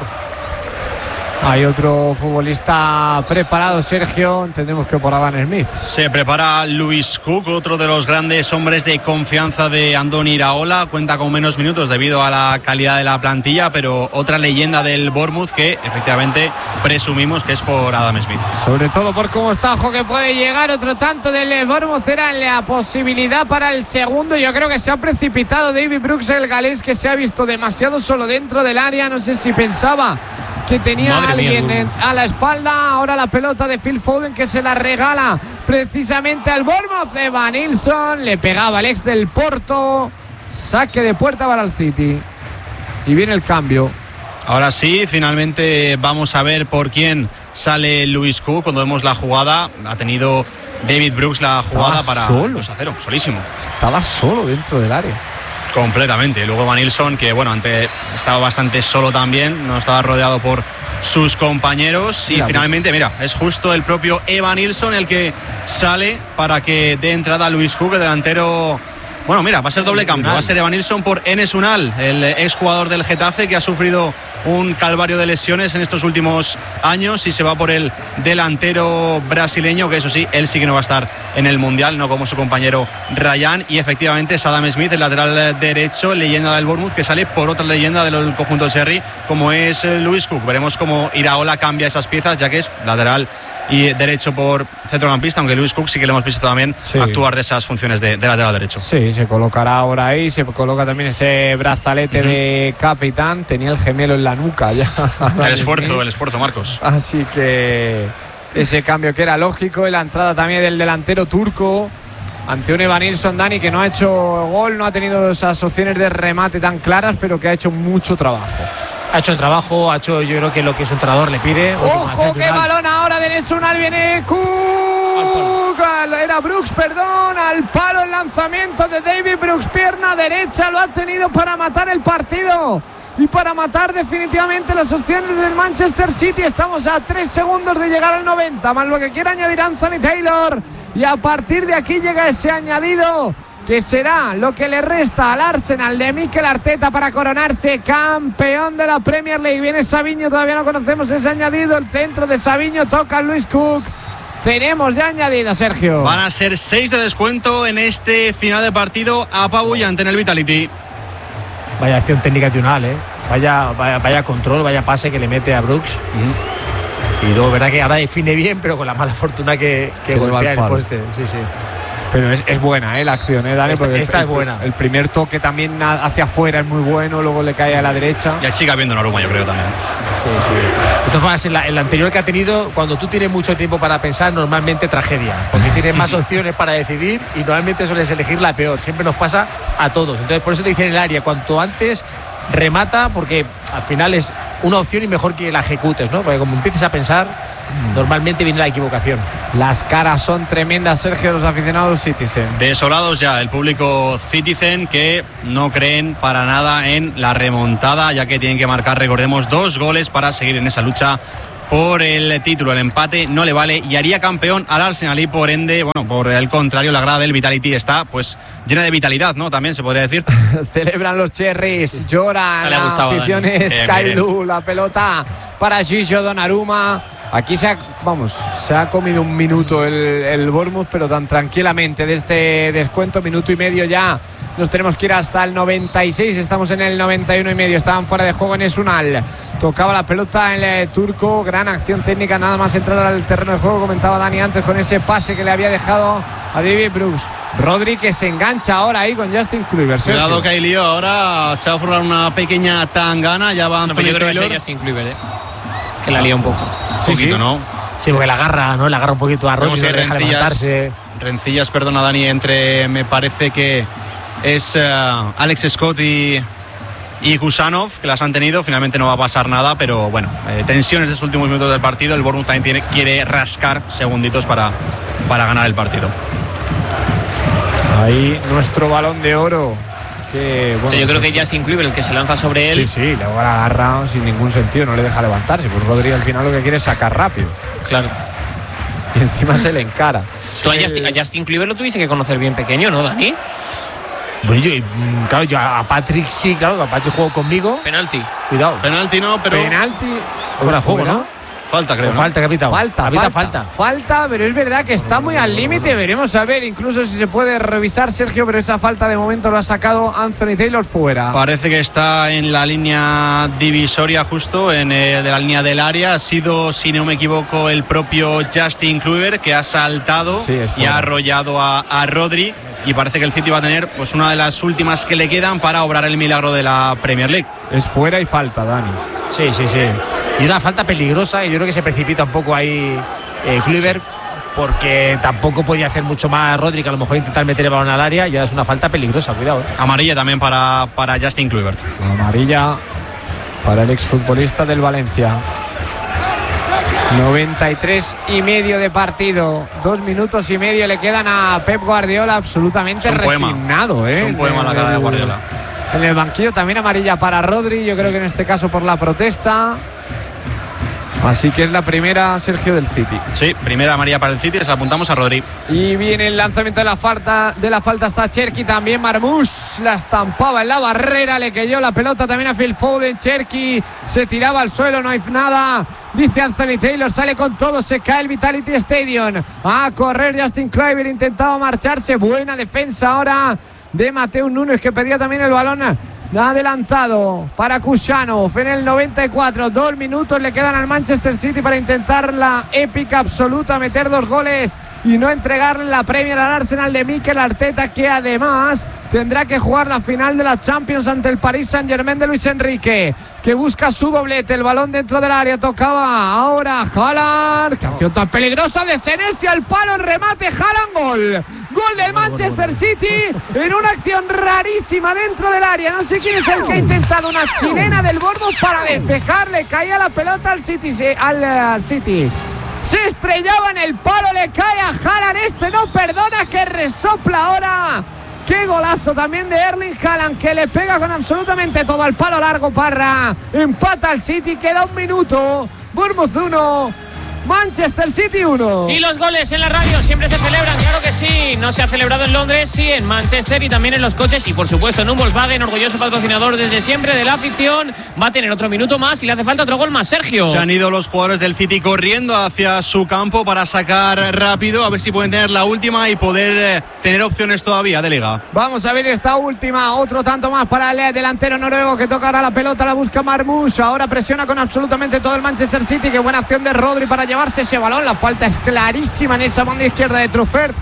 Hay otro futbolista preparado, Sergio, entendemos que por Adam Smith. Se prepara Lewis Cook, otro de los grandes hombres de confianza de Andoni Iraola. Cuenta con menos minutos debido a la calidad de la plantilla, pero otra leyenda del Bournemouth que efectivamente presumimos que es por Adam Smith. Sobre todo por cómo está, ojo que puede llegar otro tanto del Bournemouth, era la posibilidad para el segundo. Yo creo que se ha precipitado David Brooks, el galés, que se ha visto demasiado solo dentro del área. No sé si pensaba que tenía Madre alguien mía, a la espalda. Ahora la pelota de Phil Foden, que se la regala precisamente al Bournemouth. Evan Nilsson le pegaba al ex del Porto. Saque de puerta para el City y viene el cambio. Ahora sí, finalmente vamos a ver por quién sale Lewis Cook. Cuando vemos la jugada, ha tenido David Brooks la jugada Estaba para solo. dos a cero, solísimo. Estaba solo dentro del área. Completamente. Luego Evan Nilsson, que bueno, antes estaba bastante solo también, no estaba rodeado por sus compañeros. Y mira, finalmente, mira, es justo el propio Evan Nilsson el que sale para que dé entrada a Lewis Cook, el delantero. Bueno, mira, va a ser doble cambio. Va a ser Evan Nilsson por Enes Unal, el exjugador del Getafe, que ha sufrido un calvario de lesiones en estos últimos años, y se va por el delantero brasileño, que eso sí, él sí que no va a estar en el Mundial, no como su compañero Ryan. Y efectivamente es Adam Smith, el lateral derecho, leyenda del Bournemouth, que sale por otra leyenda del conjunto del Cherry, como es Lewis Cook. Veremos cómo Iraola cambia esas piezas, ya que es lateral y derecho por centrocampista, aunque Lewis Cook sí que le hemos visto también sí. actuar de esas funciones de, de lateral derecho. Sí, se colocará ahora ahí, se coloca también ese brazalete uh-huh. de capitán, tenía el gemelo en la nuca ya. El esfuerzo, el esfuerzo, Marcos. Así que ese cambio que era lógico, y la entrada también del delantero turco ante un Evan Nilsson, Dani, que no ha hecho gol, no ha tenido esas opciones de remate tan claras, pero que ha hecho mucho trabajo. Ha hecho el trabajo, ha hecho yo creo que lo que su entrenador le pide. ¡Ojo, qué balón ahora de Enes Unal! Viene Cook, era Brooks, perdón, al palo el lanzamiento de David Brooks, pierna derecha, lo ha tenido para matar el partido y para matar definitivamente las opciones del Manchester City. Estamos a tres segundos de llegar al noventa, más lo que quiera añadir Anthony Taylor, y a partir de aquí llega ese añadido que será lo que le resta al Arsenal de Mikel Arteta para coronarse campeón de la Premier League. Viene Savinho, todavía no conocemos ese añadido, el centro de Savinho, toca Lewis Cook. Tenemos ya añadido, Sergio. Van a ser seis de descuento en este final de partido apabullante en el Vitality. Vaya acción técnica de Unal, ¿eh? Vaya, vaya, vaya control, vaya pase que le mete a Brooks. Uh-huh. Y luego, verdad que ahora define bien, pero con la mala fortuna que, que golpea el poste. Sí, sí. Pero es, es buena, ¿eh? La acción, ¿eh, Dani? Esta, Porque esta el, es buena. El primer toque también hacia afuera es muy bueno, luego le cae a la derecha. Ya sigue habiendo Noruma, yo creo también. Sí, sí. De todas formas, en la, en la anterior que ha tenido, cuando tú tienes mucho tiempo para pensar, normalmente tragedia. Porque tienes más opciones para decidir y normalmente sueles elegir la peor. Siempre nos pasa a todos. Entonces, por eso te dicen en el área, cuanto antes remata, porque al final es una opción y mejor que la ejecutes, ¿no? Porque como empieces a pensar, normalmente viene la equivocación. Las caras son tremendas, Sergio, de los aficionados Citizen. Desolados ya el público Citizen, que no creen para nada en la remontada, ya que tienen que marcar, recordemos, dos goles para seguir en esa lucha por el título. El empate no le vale y haría campeón al Arsenal, y por ende, bueno, por el contrario, la grada del Vitality está pues llena de vitalidad, ¿no? También se podría decir. Celebran los cherries, lloran le ha gustado, aficiones, Kailu, la pelota para Gigi Donnarumma. Aquí se ha, vamos, se ha comido un minuto el, el Bournemouth, pero tan tranquilamente de este descuento, minuto y medio ya. Nos tenemos que ir hasta el noventa y seis, estamos en el noventa y uno y medio. Estaban fuera de juego en Esunal. Tocaba la pelota el eh, turco, gran acción técnica, nada más entrar al terreno de juego, comentaba Dani antes, con ese pase que le había dejado a David Brooks. Rodri, que se engancha ahora ahí con Justin Kluivert. Cuidado que hay lío, ahora se va a formar una pequeña tangana, ya va No, Anthony yo creo que Taylor. es Justin Kluivert, ¿eh? Que la lía un poco. Un poquito, sí. ¿no? Sí, porque la agarra, ¿no? La agarra un poquito a Rodri, Vemos le que deja rencillas, levantarse. rencillas, perdona Dani, entre, me parece que es uh, Alex Scott y, y Kusanov, que las han tenido. Finalmente no va a pasar nada, pero bueno, eh, tensiones de los últimos minutos del partido. El Bournemouth también tiene, quiere rascar segunditos para, para ganar el partido. Ahí nuestro balón de oro. Que, bueno, Sí, yo creo que Justin Kluivert, el que se lanza sobre él. Sí, sí, luego la agarra sin ningún sentido, no le deja levantarse. Pues Rodri al final lo que quiere es sacar rápido. Claro. Y encima se le encara. Tú a Justin, a Justin Kluivert lo tuviste que conocer bien pequeño, ¿no, Dani? Bueno, yo, mm, claro, yo a Patrick sí, claro, que a Patrick jugó conmigo. Penalti. Cuidado. Penalti no, pero Penalti. Fuera de juego, ¿no? ¿no? falta, creo. O ¿no? falta, capitán. Falta, Capita, falta, falta. falta, pero es verdad que está muy al límite. Veremos a ver, incluso si se puede revisar, Sergio, pero esa falta de momento lo ha sacado Anthony Taylor fuera. Parece que está en la línea divisoria, justo en eh, de la línea del área. Ha sido, si no me equivoco, el propio Justin Kluivert que ha saltado Sí, es y fuera. ha arrollado a, a Rodri. Y parece que el City va a tener pues una de las últimas que le quedan para obrar el milagro de la Premier League. Es fuera y falta, Dani. Sí, sí, sí. Y una falta peligrosa, y yo creo que se precipita un poco ahí eh, Kluivert, porque tampoco podía hacer mucho más Rodri, que a lo mejor intentar meter el balón al área. Ya es una falta peligrosa, cuidado. ¿eh? Amarilla también para, para Justin Kluivert. Amarilla para el exfutbolista del Valencia. noventa y tres y medio de partido. Dos minutos y medio le quedan a Pep Guardiola, absolutamente Es un poema. resignado. ¿eh? Es un poema En la cara de el- Guardiola. En el banquillo también amarilla para Rodri, yo creo que en este caso por la protesta. Así que es la primera, Sergio, del City. Sí, primera amarilla para el City, les apuntamos a Rodri. Y viene el lanzamiento de la falta, de la falta está Cherki, también Marmoush la estampaba en la barrera, le cayó la pelota también a Phil Foden. Cherki se tiraba al suelo, no hay nada, dice Anthony Taylor, sale con todo, se cae el Vitality Stadium, a correr Justin Kluivert, intentaba marcharse, buena defensa ahora de Mateus Nunes, que pedía también el balón adelantado para Kusanov en el noventa y cuatro. Dos minutos le quedan al Manchester City para intentar la épica absoluta, meter dos goles y no entregarle la Premier al Arsenal de Mikel Arteta, que además tendrá que jugar la final de la Champions ante el Paris Saint-Germain de Luis Enrique, que busca su doblete. El balón dentro del área, tocaba ahora Haaland. ¡Qué acción tan peligrosa de Senesi al palo! El remate, Haaland, gol. Gol del Manchester City en una acción rarísima dentro del área. No sé quién es el que ha intentado una chilena del Bournemouth para despejarle. Caía la pelota al City. Al, al City. Se estrellaba en el palo, le cae a Haaland. Este no perdona, que resopla ahora. Qué golazo también de Erling Haaland, que le pega con absolutamente todo al palo largo. Parra empata al City, queda un minuto. Bournemouth uno, Manchester City uno. Y los goles en la radio siempre se celebran, claro que sí. No se ha celebrado en Londres, sí, en Manchester y también en los coches. Y por supuesto en un Volkswagen, orgulloso patrocinador desde siempre de la afición. Va a tener otro minuto más y le hace falta otro gol más, Sergio. Se han ido los jugadores del City corriendo hacia su campo para sacar rápido, a ver si pueden tener la última y poder eh, tener opciones todavía de liga. Vamos a ver esta última, otro tanto más para el delantero noruego, que toca ahora la pelota, la busca Marmoush, ahora presiona con absolutamente todo el Manchester City. Qué buena acción de Rodri para llevarse ese balón, la falta es clarísima en esa banda izquierda de Truffert.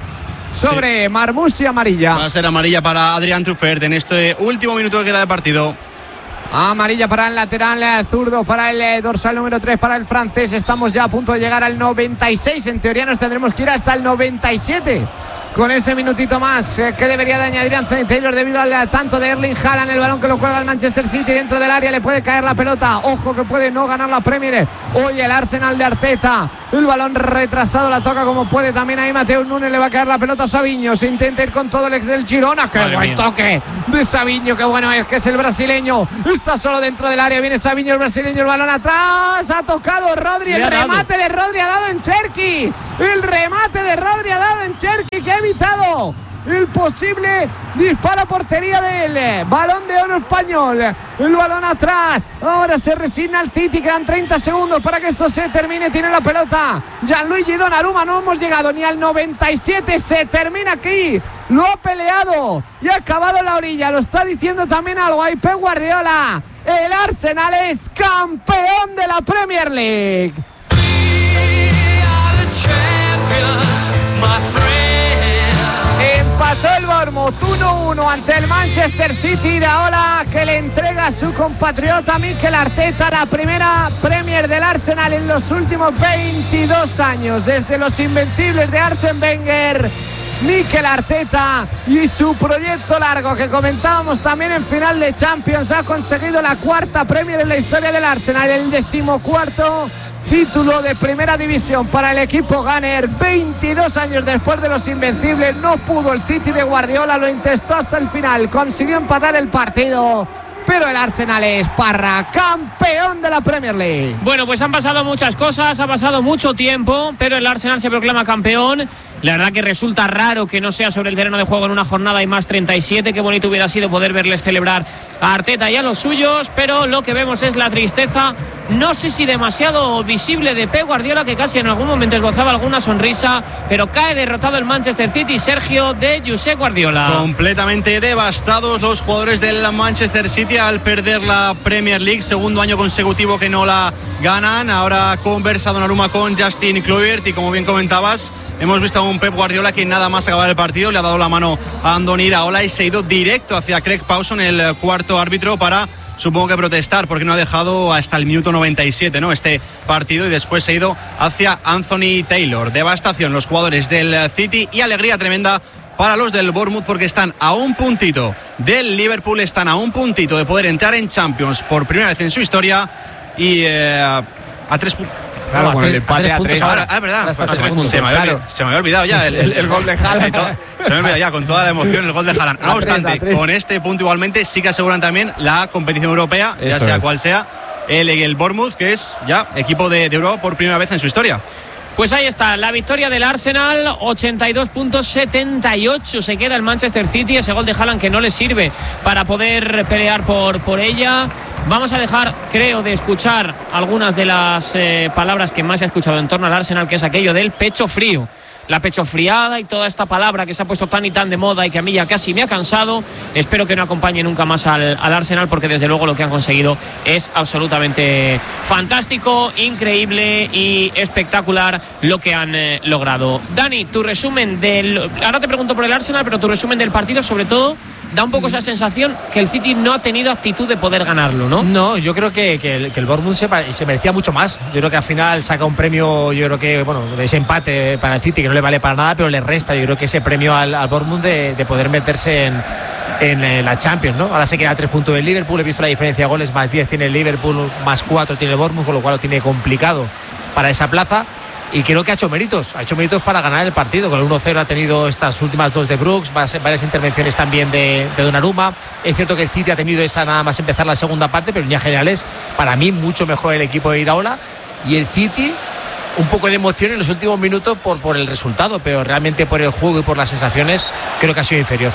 sobre sí. Marmoush y amarilla. Va a ser amarilla para Adrián Truffert en este último minuto que queda de partido. Amarilla para el lateral zurdo, para el dorsal número tres, para el francés. Estamos ya a punto de llegar al noventa y seis. En teoría nos tendremos que ir hasta el noventa y siete. Con ese minutito más eh, que debería de añadir Anthony Taylor debido al tanto de Erling Haaland. El balón que lo cuelga el Manchester City dentro del área, le puede caer la pelota. Ojo que puede no ganar la Premier hoy el Arsenal de Arteta. El balón retrasado, la toca como puede también ahí Mateus Nunes, le va a caer la pelota a Savinho. Se intenta ir con todo el ex del Girona. ¡Qué Madre buen mía. toque de Savinho! ¡Qué bueno es que es el brasileño! Está solo dentro del área, viene Savinho el brasileño, el balón atrás, ha tocado Rodri, el remate de Rodri ha dado en Cherki. El remate de Rodri ha dado en Cherki, que ha evitado el posible disparo a portería del Balón de Oro español. El balón atrás, ahora se resigna el City, quedan treinta segundos para que esto se termine. Tiene la pelota Gianluigi Donnarumma, no hemos llegado ni al noventa y siete, se termina aquí, lo ha peleado y ha acabado en la orilla. Lo está diciendo también algo ahí Pep Guardiola. El Arsenal es campeón de la Premier League. Empató el Bournemouth uno uno ante el Manchester City. Iraola, que le entrega a su compatriota Mikel Arteta la primera Premier del Arsenal en los últimos veintidós años, desde los invencibles de Arsene Wenger. Mikel Arteta y su proyecto largo que comentábamos también en final de Champions, ha conseguido la cuarta Premier en la historia del Arsenal, el decimocuarto título de primera división para el equipo Gunner. Veintidós años después de los invencibles, no pudo el City de Guardiola, lo intentó hasta el final, consiguió empatar el partido, pero el Arsenal es Parra, campeón de la Premier League. Bueno, pues han pasado muchas cosas, ha pasado mucho tiempo, pero el Arsenal se proclama campeón. La verdad que resulta raro que no sea sobre el terreno de juego en una jornada y más treinta y siete. Qué bonito hubiera sido poder verles celebrar a Arteta y a los suyos, pero lo que vemos es la tristeza, no sé si demasiado visible, de Pep Guardiola, que casi en algún momento esbozaba alguna sonrisa, pero cae derrotado el Manchester City. Sergio, de Josep Guardiola. Completamente devastados los jugadores del Manchester City al perder la Premier League, segundo año consecutivo que no la ganan. Ahora conversa Donnarumma con Justin Kluivert y, como bien comentabas, hemos visto a un Pep Guardiola que nada más acabar el partido le ha dado la mano a Andoni Iraola y se ha ido directo hacia Craig Pawson, el cuarto árbitro, para, supongo que protestar, porque no ha dejado hasta el minuto noventa y siete, ¿no?, este partido, y después se ha ido hacia Anthony Taylor. Devastación los jugadores del City y alegría tremenda para los del Bournemouth, porque están a un puntito del Liverpool, están a un puntito de poder entrar en Champions por primera vez en su historia y eh, a tres puntos. Claro, no, con el empate a tres. Ahora, ah, es verdad. Pues se, me, se, me había, claro. se me había olvidado ya el, el, el gol de Haaland. Se me había olvidado ya con toda la emoción el gol de Haaland. No obstante, con este punto igualmente sí que aseguran también la competición europea, Eso ya sea es. cual sea, el, el Bournemouth, que es ya equipo de, de Europa por primera vez en su historia. Pues ahí está, la victoria del Arsenal, ochenta y dos puntos, setenta y ocho se queda el Manchester City, ese gol de Haaland que no le sirve para poder pelear por, por ella. Vamos a dejar, creo, de escuchar algunas de las eh, palabras que más se ha escuchado en torno al Arsenal, que es aquello del pecho frío. La pechofriada y toda esta palabra que se ha puesto tan y tan de moda y que a mí ya casi me ha cansado. Espero que no acompañe nunca más al, al Arsenal, porque desde luego lo que han conseguido es absolutamente fantástico, increíble y espectacular lo que han eh, logrado. Dani, tu resumen del... Ahora te pregunto por el Arsenal, pero tu resumen del partido, sobre todo, da un poco esa sensación que el City no ha tenido actitud de poder ganarlo, ¿no? No, yo creo que, que, el, que el Bournemouth se, se merecía mucho más. Yo creo que al final saca un premio, yo creo que, bueno, ese empate para el City que no le vale para nada, pero le resta, yo creo que ese premio al, al Bournemouth de, de poder meterse en, en, en la Champions, ¿no? Ahora se queda a tres puntos del Liverpool, he visto la diferencia de goles, más diez tiene el Liverpool, más cuatro tiene el Bournemouth, con lo cual lo tiene complicado para esa plaza. Y creo que ha hecho méritos, ha hecho méritos para ganar el partido. Con el uno cero ha tenido estas últimas dos de Brooks, varias intervenciones también de, de Donnarumma. Es cierto que el City ha tenido esa nada más empezar la segunda parte, pero en líneas generales, para mí, mucho mejor el equipo de Iraola. Y el City, un poco de emoción en los últimos minutos por, por el resultado, pero realmente por el juego y por las sensaciones, creo que ha sido inferior.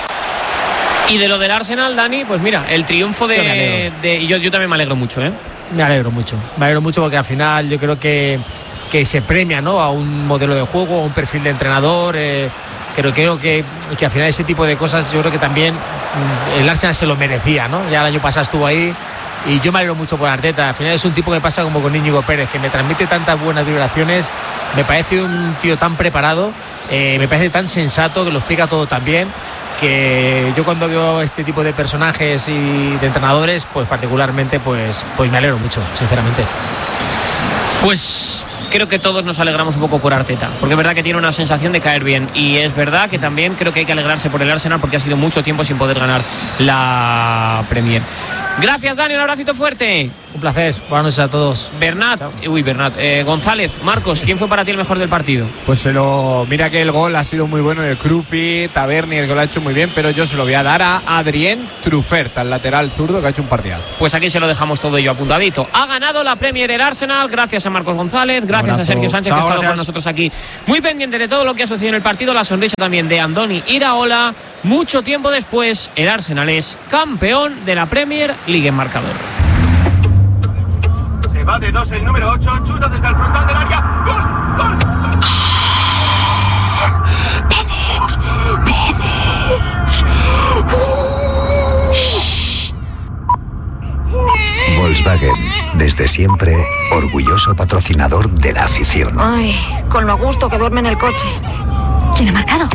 Y de lo del Arsenal, Dani, pues mira, el triunfo de... Yo, de, y yo, yo también me alegro mucho, ¿eh? Me alegro mucho, me alegro mucho porque al final yo creo que... que se premia, ¿no?, a un modelo de juego, a un perfil de entrenador. Eh, creo, creo que, que al final ese tipo de cosas yo creo que también el Arsenal se lo merecía, ¿no? Ya el año pasado estuvo ahí, y yo me alegro mucho por Arteta. Al final es un tipo que pasa como con Íñigo Pérez, que me transmite tantas buenas vibraciones, me parece un tío tan preparado, eh, me parece tan sensato, que lo explica todo tan bien, que yo cuando veo este tipo de personajes y de entrenadores, pues particularmente pues, pues me alegro mucho, sinceramente. Pues creo que todos nos alegramos un poco por Arteta, porque es verdad que tiene una sensación de caer bien, y es verdad que también creo que hay que alegrarse por el Arsenal, porque ha sido mucho tiempo sin poder ganar la Premier. Gracias, Dani, un abracito fuerte. Un placer, buenas noches a todos. Bernat, Chao. uy, Bernat, eh, González, Marcos, ¿quién fue para ti el mejor del partido? Pues se lo, mira que el gol ha sido muy bueno de Krupi, Taberni, el que lo ha hecho muy bien, pero yo se lo voy a dar a Adrien Truffert, al lateral zurdo, que ha hecho un partidazo. Pues aquí se lo dejamos todo ello apuntadito. Ha ganado la Premier el Arsenal, gracias a Marcos González, gracias a Sergio Sánchez, Chao, que ha estado gracias. con nosotros aquí, muy pendiente de todo lo que ha sucedido en el partido. La sonrisa también de Andoni Iraola. Mucho tiempo después, el Arsenal es campeón de la Premier League en marcador. Se va de dos el número ocho, chuta desde el frontal del área. ¡Gol! ¡Gol! ¡Vamos! ¡Vamos! Volkswagen, desde siempre, orgulloso patrocinador de la afición. Ay, con lo a gusto que duerme en el coche. ¿Quién ha marcado?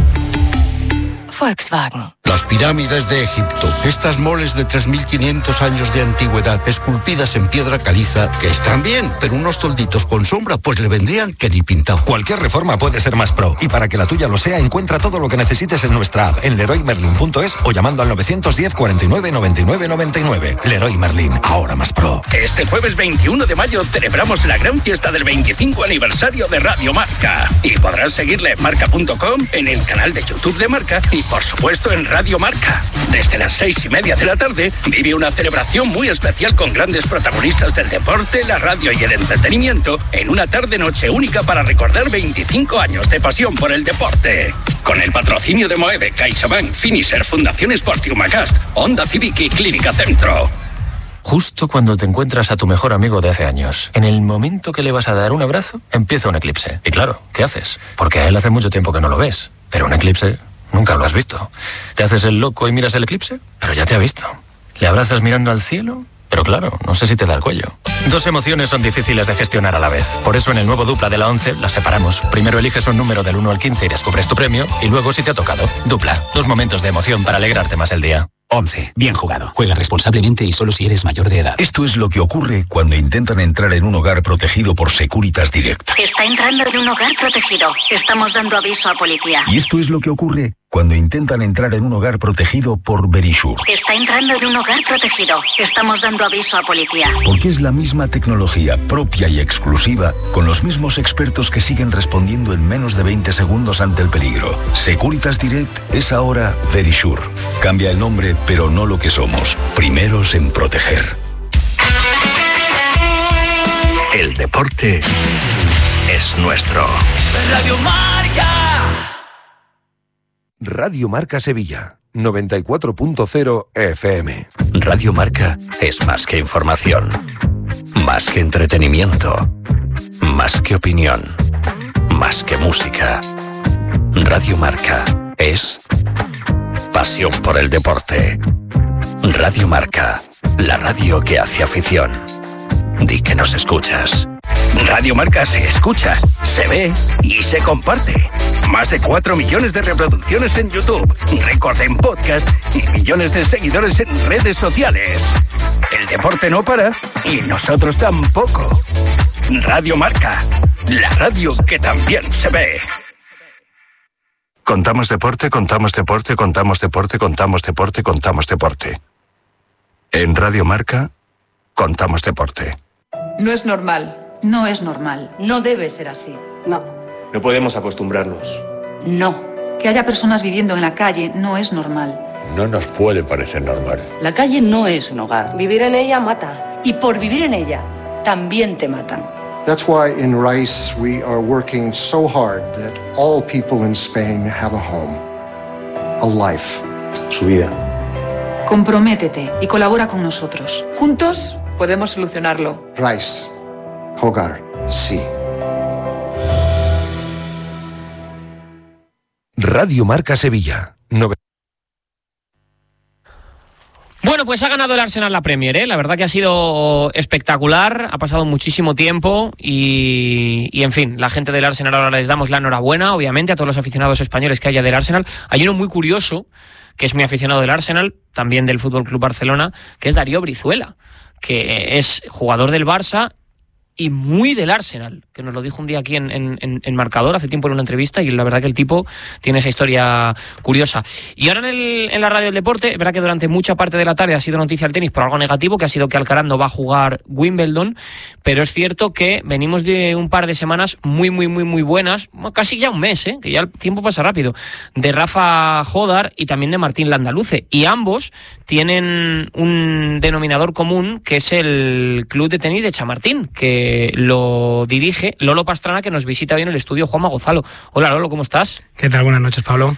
Volkswagen. Las pirámides de Egipto, estas moles de tres mil quinientos años de antigüedad, esculpidas en piedra caliza, que están bien, pero unos tolditos con sombra, pues le vendrían que ni pintado. Cualquier reforma puede ser más pro, y para que la tuya lo sea, encuentra todo lo que necesites en nuestra app, en leroy merlin punto es o llamando al novecientos diez, cuarenta y nueve, noventa y nueve, noventa y nueve. Leroy Merlin, ahora más pro. Este jueves veintiuno de mayo celebramos la gran fiesta del veinticinco aniversario de Radio Marca, y podrás seguirle en marca punto com, en el canal de YouTube de Marca y por supuesto en Radio Marca. Desde las seis y media de la tarde vive una celebración muy especial con grandes protagonistas del deporte, la radio y el entretenimiento, en una tarde-noche única para recordar veinticinco años de pasión por el deporte. Con el patrocinio de Moeve, CaixaBank, Finisher, Fundación Sport y Humacast, Honda Civic y Clínica Centro. Justo cuando te encuentras a tu mejor amigo de hace años, en el momento que le vas a dar un abrazo, empieza un eclipse. Y claro, ¿qué haces? Porque a él hace mucho tiempo que no lo ves. Pero un eclipse nunca lo has visto. ¿Te haces el loco y miras el eclipse? Pero ya te ha visto. ¿Le abrazas mirando al cielo? Pero claro, no sé si te da el cuello. Dos emociones son difíciles de gestionar a la vez. Por eso en el nuevo Dupla de la once las separamos. Primero eliges un número del uno al quince y descubres tu premio. Y luego si te ha tocado. Dupla. Dos momentos de emoción para alegrarte más el día. once. Bien jugado. Juega responsablemente y solo si eres mayor de edad. Esto es lo que ocurre cuando intentan entrar en un hogar protegido por Securitas Direct. Está entrando en un hogar protegido. Estamos dando aviso a policía. Y esto es lo que ocurre cuando intentan entrar en un hogar protegido por Verisure. Está entrando en un hogar protegido. Estamos dando aviso a policía. Porque es la misma tecnología propia y exclusiva, con los mismos expertos que siguen respondiendo en menos de veinte segundos ante el peligro. Securitas Direct es ahora Verisure. Cambia el nombre, pero no lo que somos. Primeros en proteger. El deporte es nuestro. Radio Marca. Radio Marca Sevilla, noventa y cuatro punto cero F M. Radio Marca es más que información, más que entretenimiento, más que opinión, más que música. Radio Marca es pasión por el deporte. Radio Marca, la radio que hace afición. Di que nos escuchas. Radio Marca se escucha, se ve y se comparte. Más de cuatro millones de reproducciones en YouTube, récord en podcast y millones de seguidores en redes sociales. El deporte no para y nosotros tampoco. Radio Marca, la radio que también se ve. Contamos deporte, contamos deporte, contamos deporte, contamos deporte, contamos deporte. En Radio Marca, contamos deporte. No es normal. No es normal. No debe ser así. No. No podemos acostumbrarnos. No. Que haya personas viviendo en la calle no es normal. No nos puede parecer normal. La calle no es un hogar. Vivir en ella mata. Y por vivir en ella, también te matan. That's why in Rice we are working so hard that all people in Spain have a home, a life. Su vida. Comprométete y colabora con nosotros. Juntos podemos solucionarlo. Rice, hogar, sí. Radio Marca Sevilla. Bueno, pues ha ganado el Arsenal la Premier, ¿eh? La verdad que ha sido espectacular, ha pasado muchísimo tiempo y, y, en fin, la gente del Arsenal ahora les damos la enhorabuena, obviamente, a todos los aficionados españoles que haya del Arsenal. Hay uno muy curioso, que es muy aficionado del Arsenal, también del F C Barcelona, que es Darío Brizuela, que es jugador del Barça y muy del Arsenal, que nos lo dijo un día aquí en, en, en Marcador, hace tiempo en una entrevista, y la verdad que el tipo tiene esa historia curiosa. Y ahora en, el, en la radio del deporte, es verdad que durante mucha parte de la tarde ha sido noticia el tenis por algo negativo, que ha sido que Alcaraz no va a jugar Wimbledon, pero es cierto que venimos de un par de semanas muy, muy, muy, muy buenas, casi ya un mes, ¿eh? Que ya el tiempo pasa rápido, de Rafa Jodar y también de Martín Landaluce, y ambos tienen un denominador común, que es el Club de Tenis de Chamartín, que lo dirige Lolo Pastrana, que nos visita hoy en el estudio, Juanma Gonzalo. Hola Lolo, ¿cómo estás? ¿Qué tal? Buenas noches, Pablo.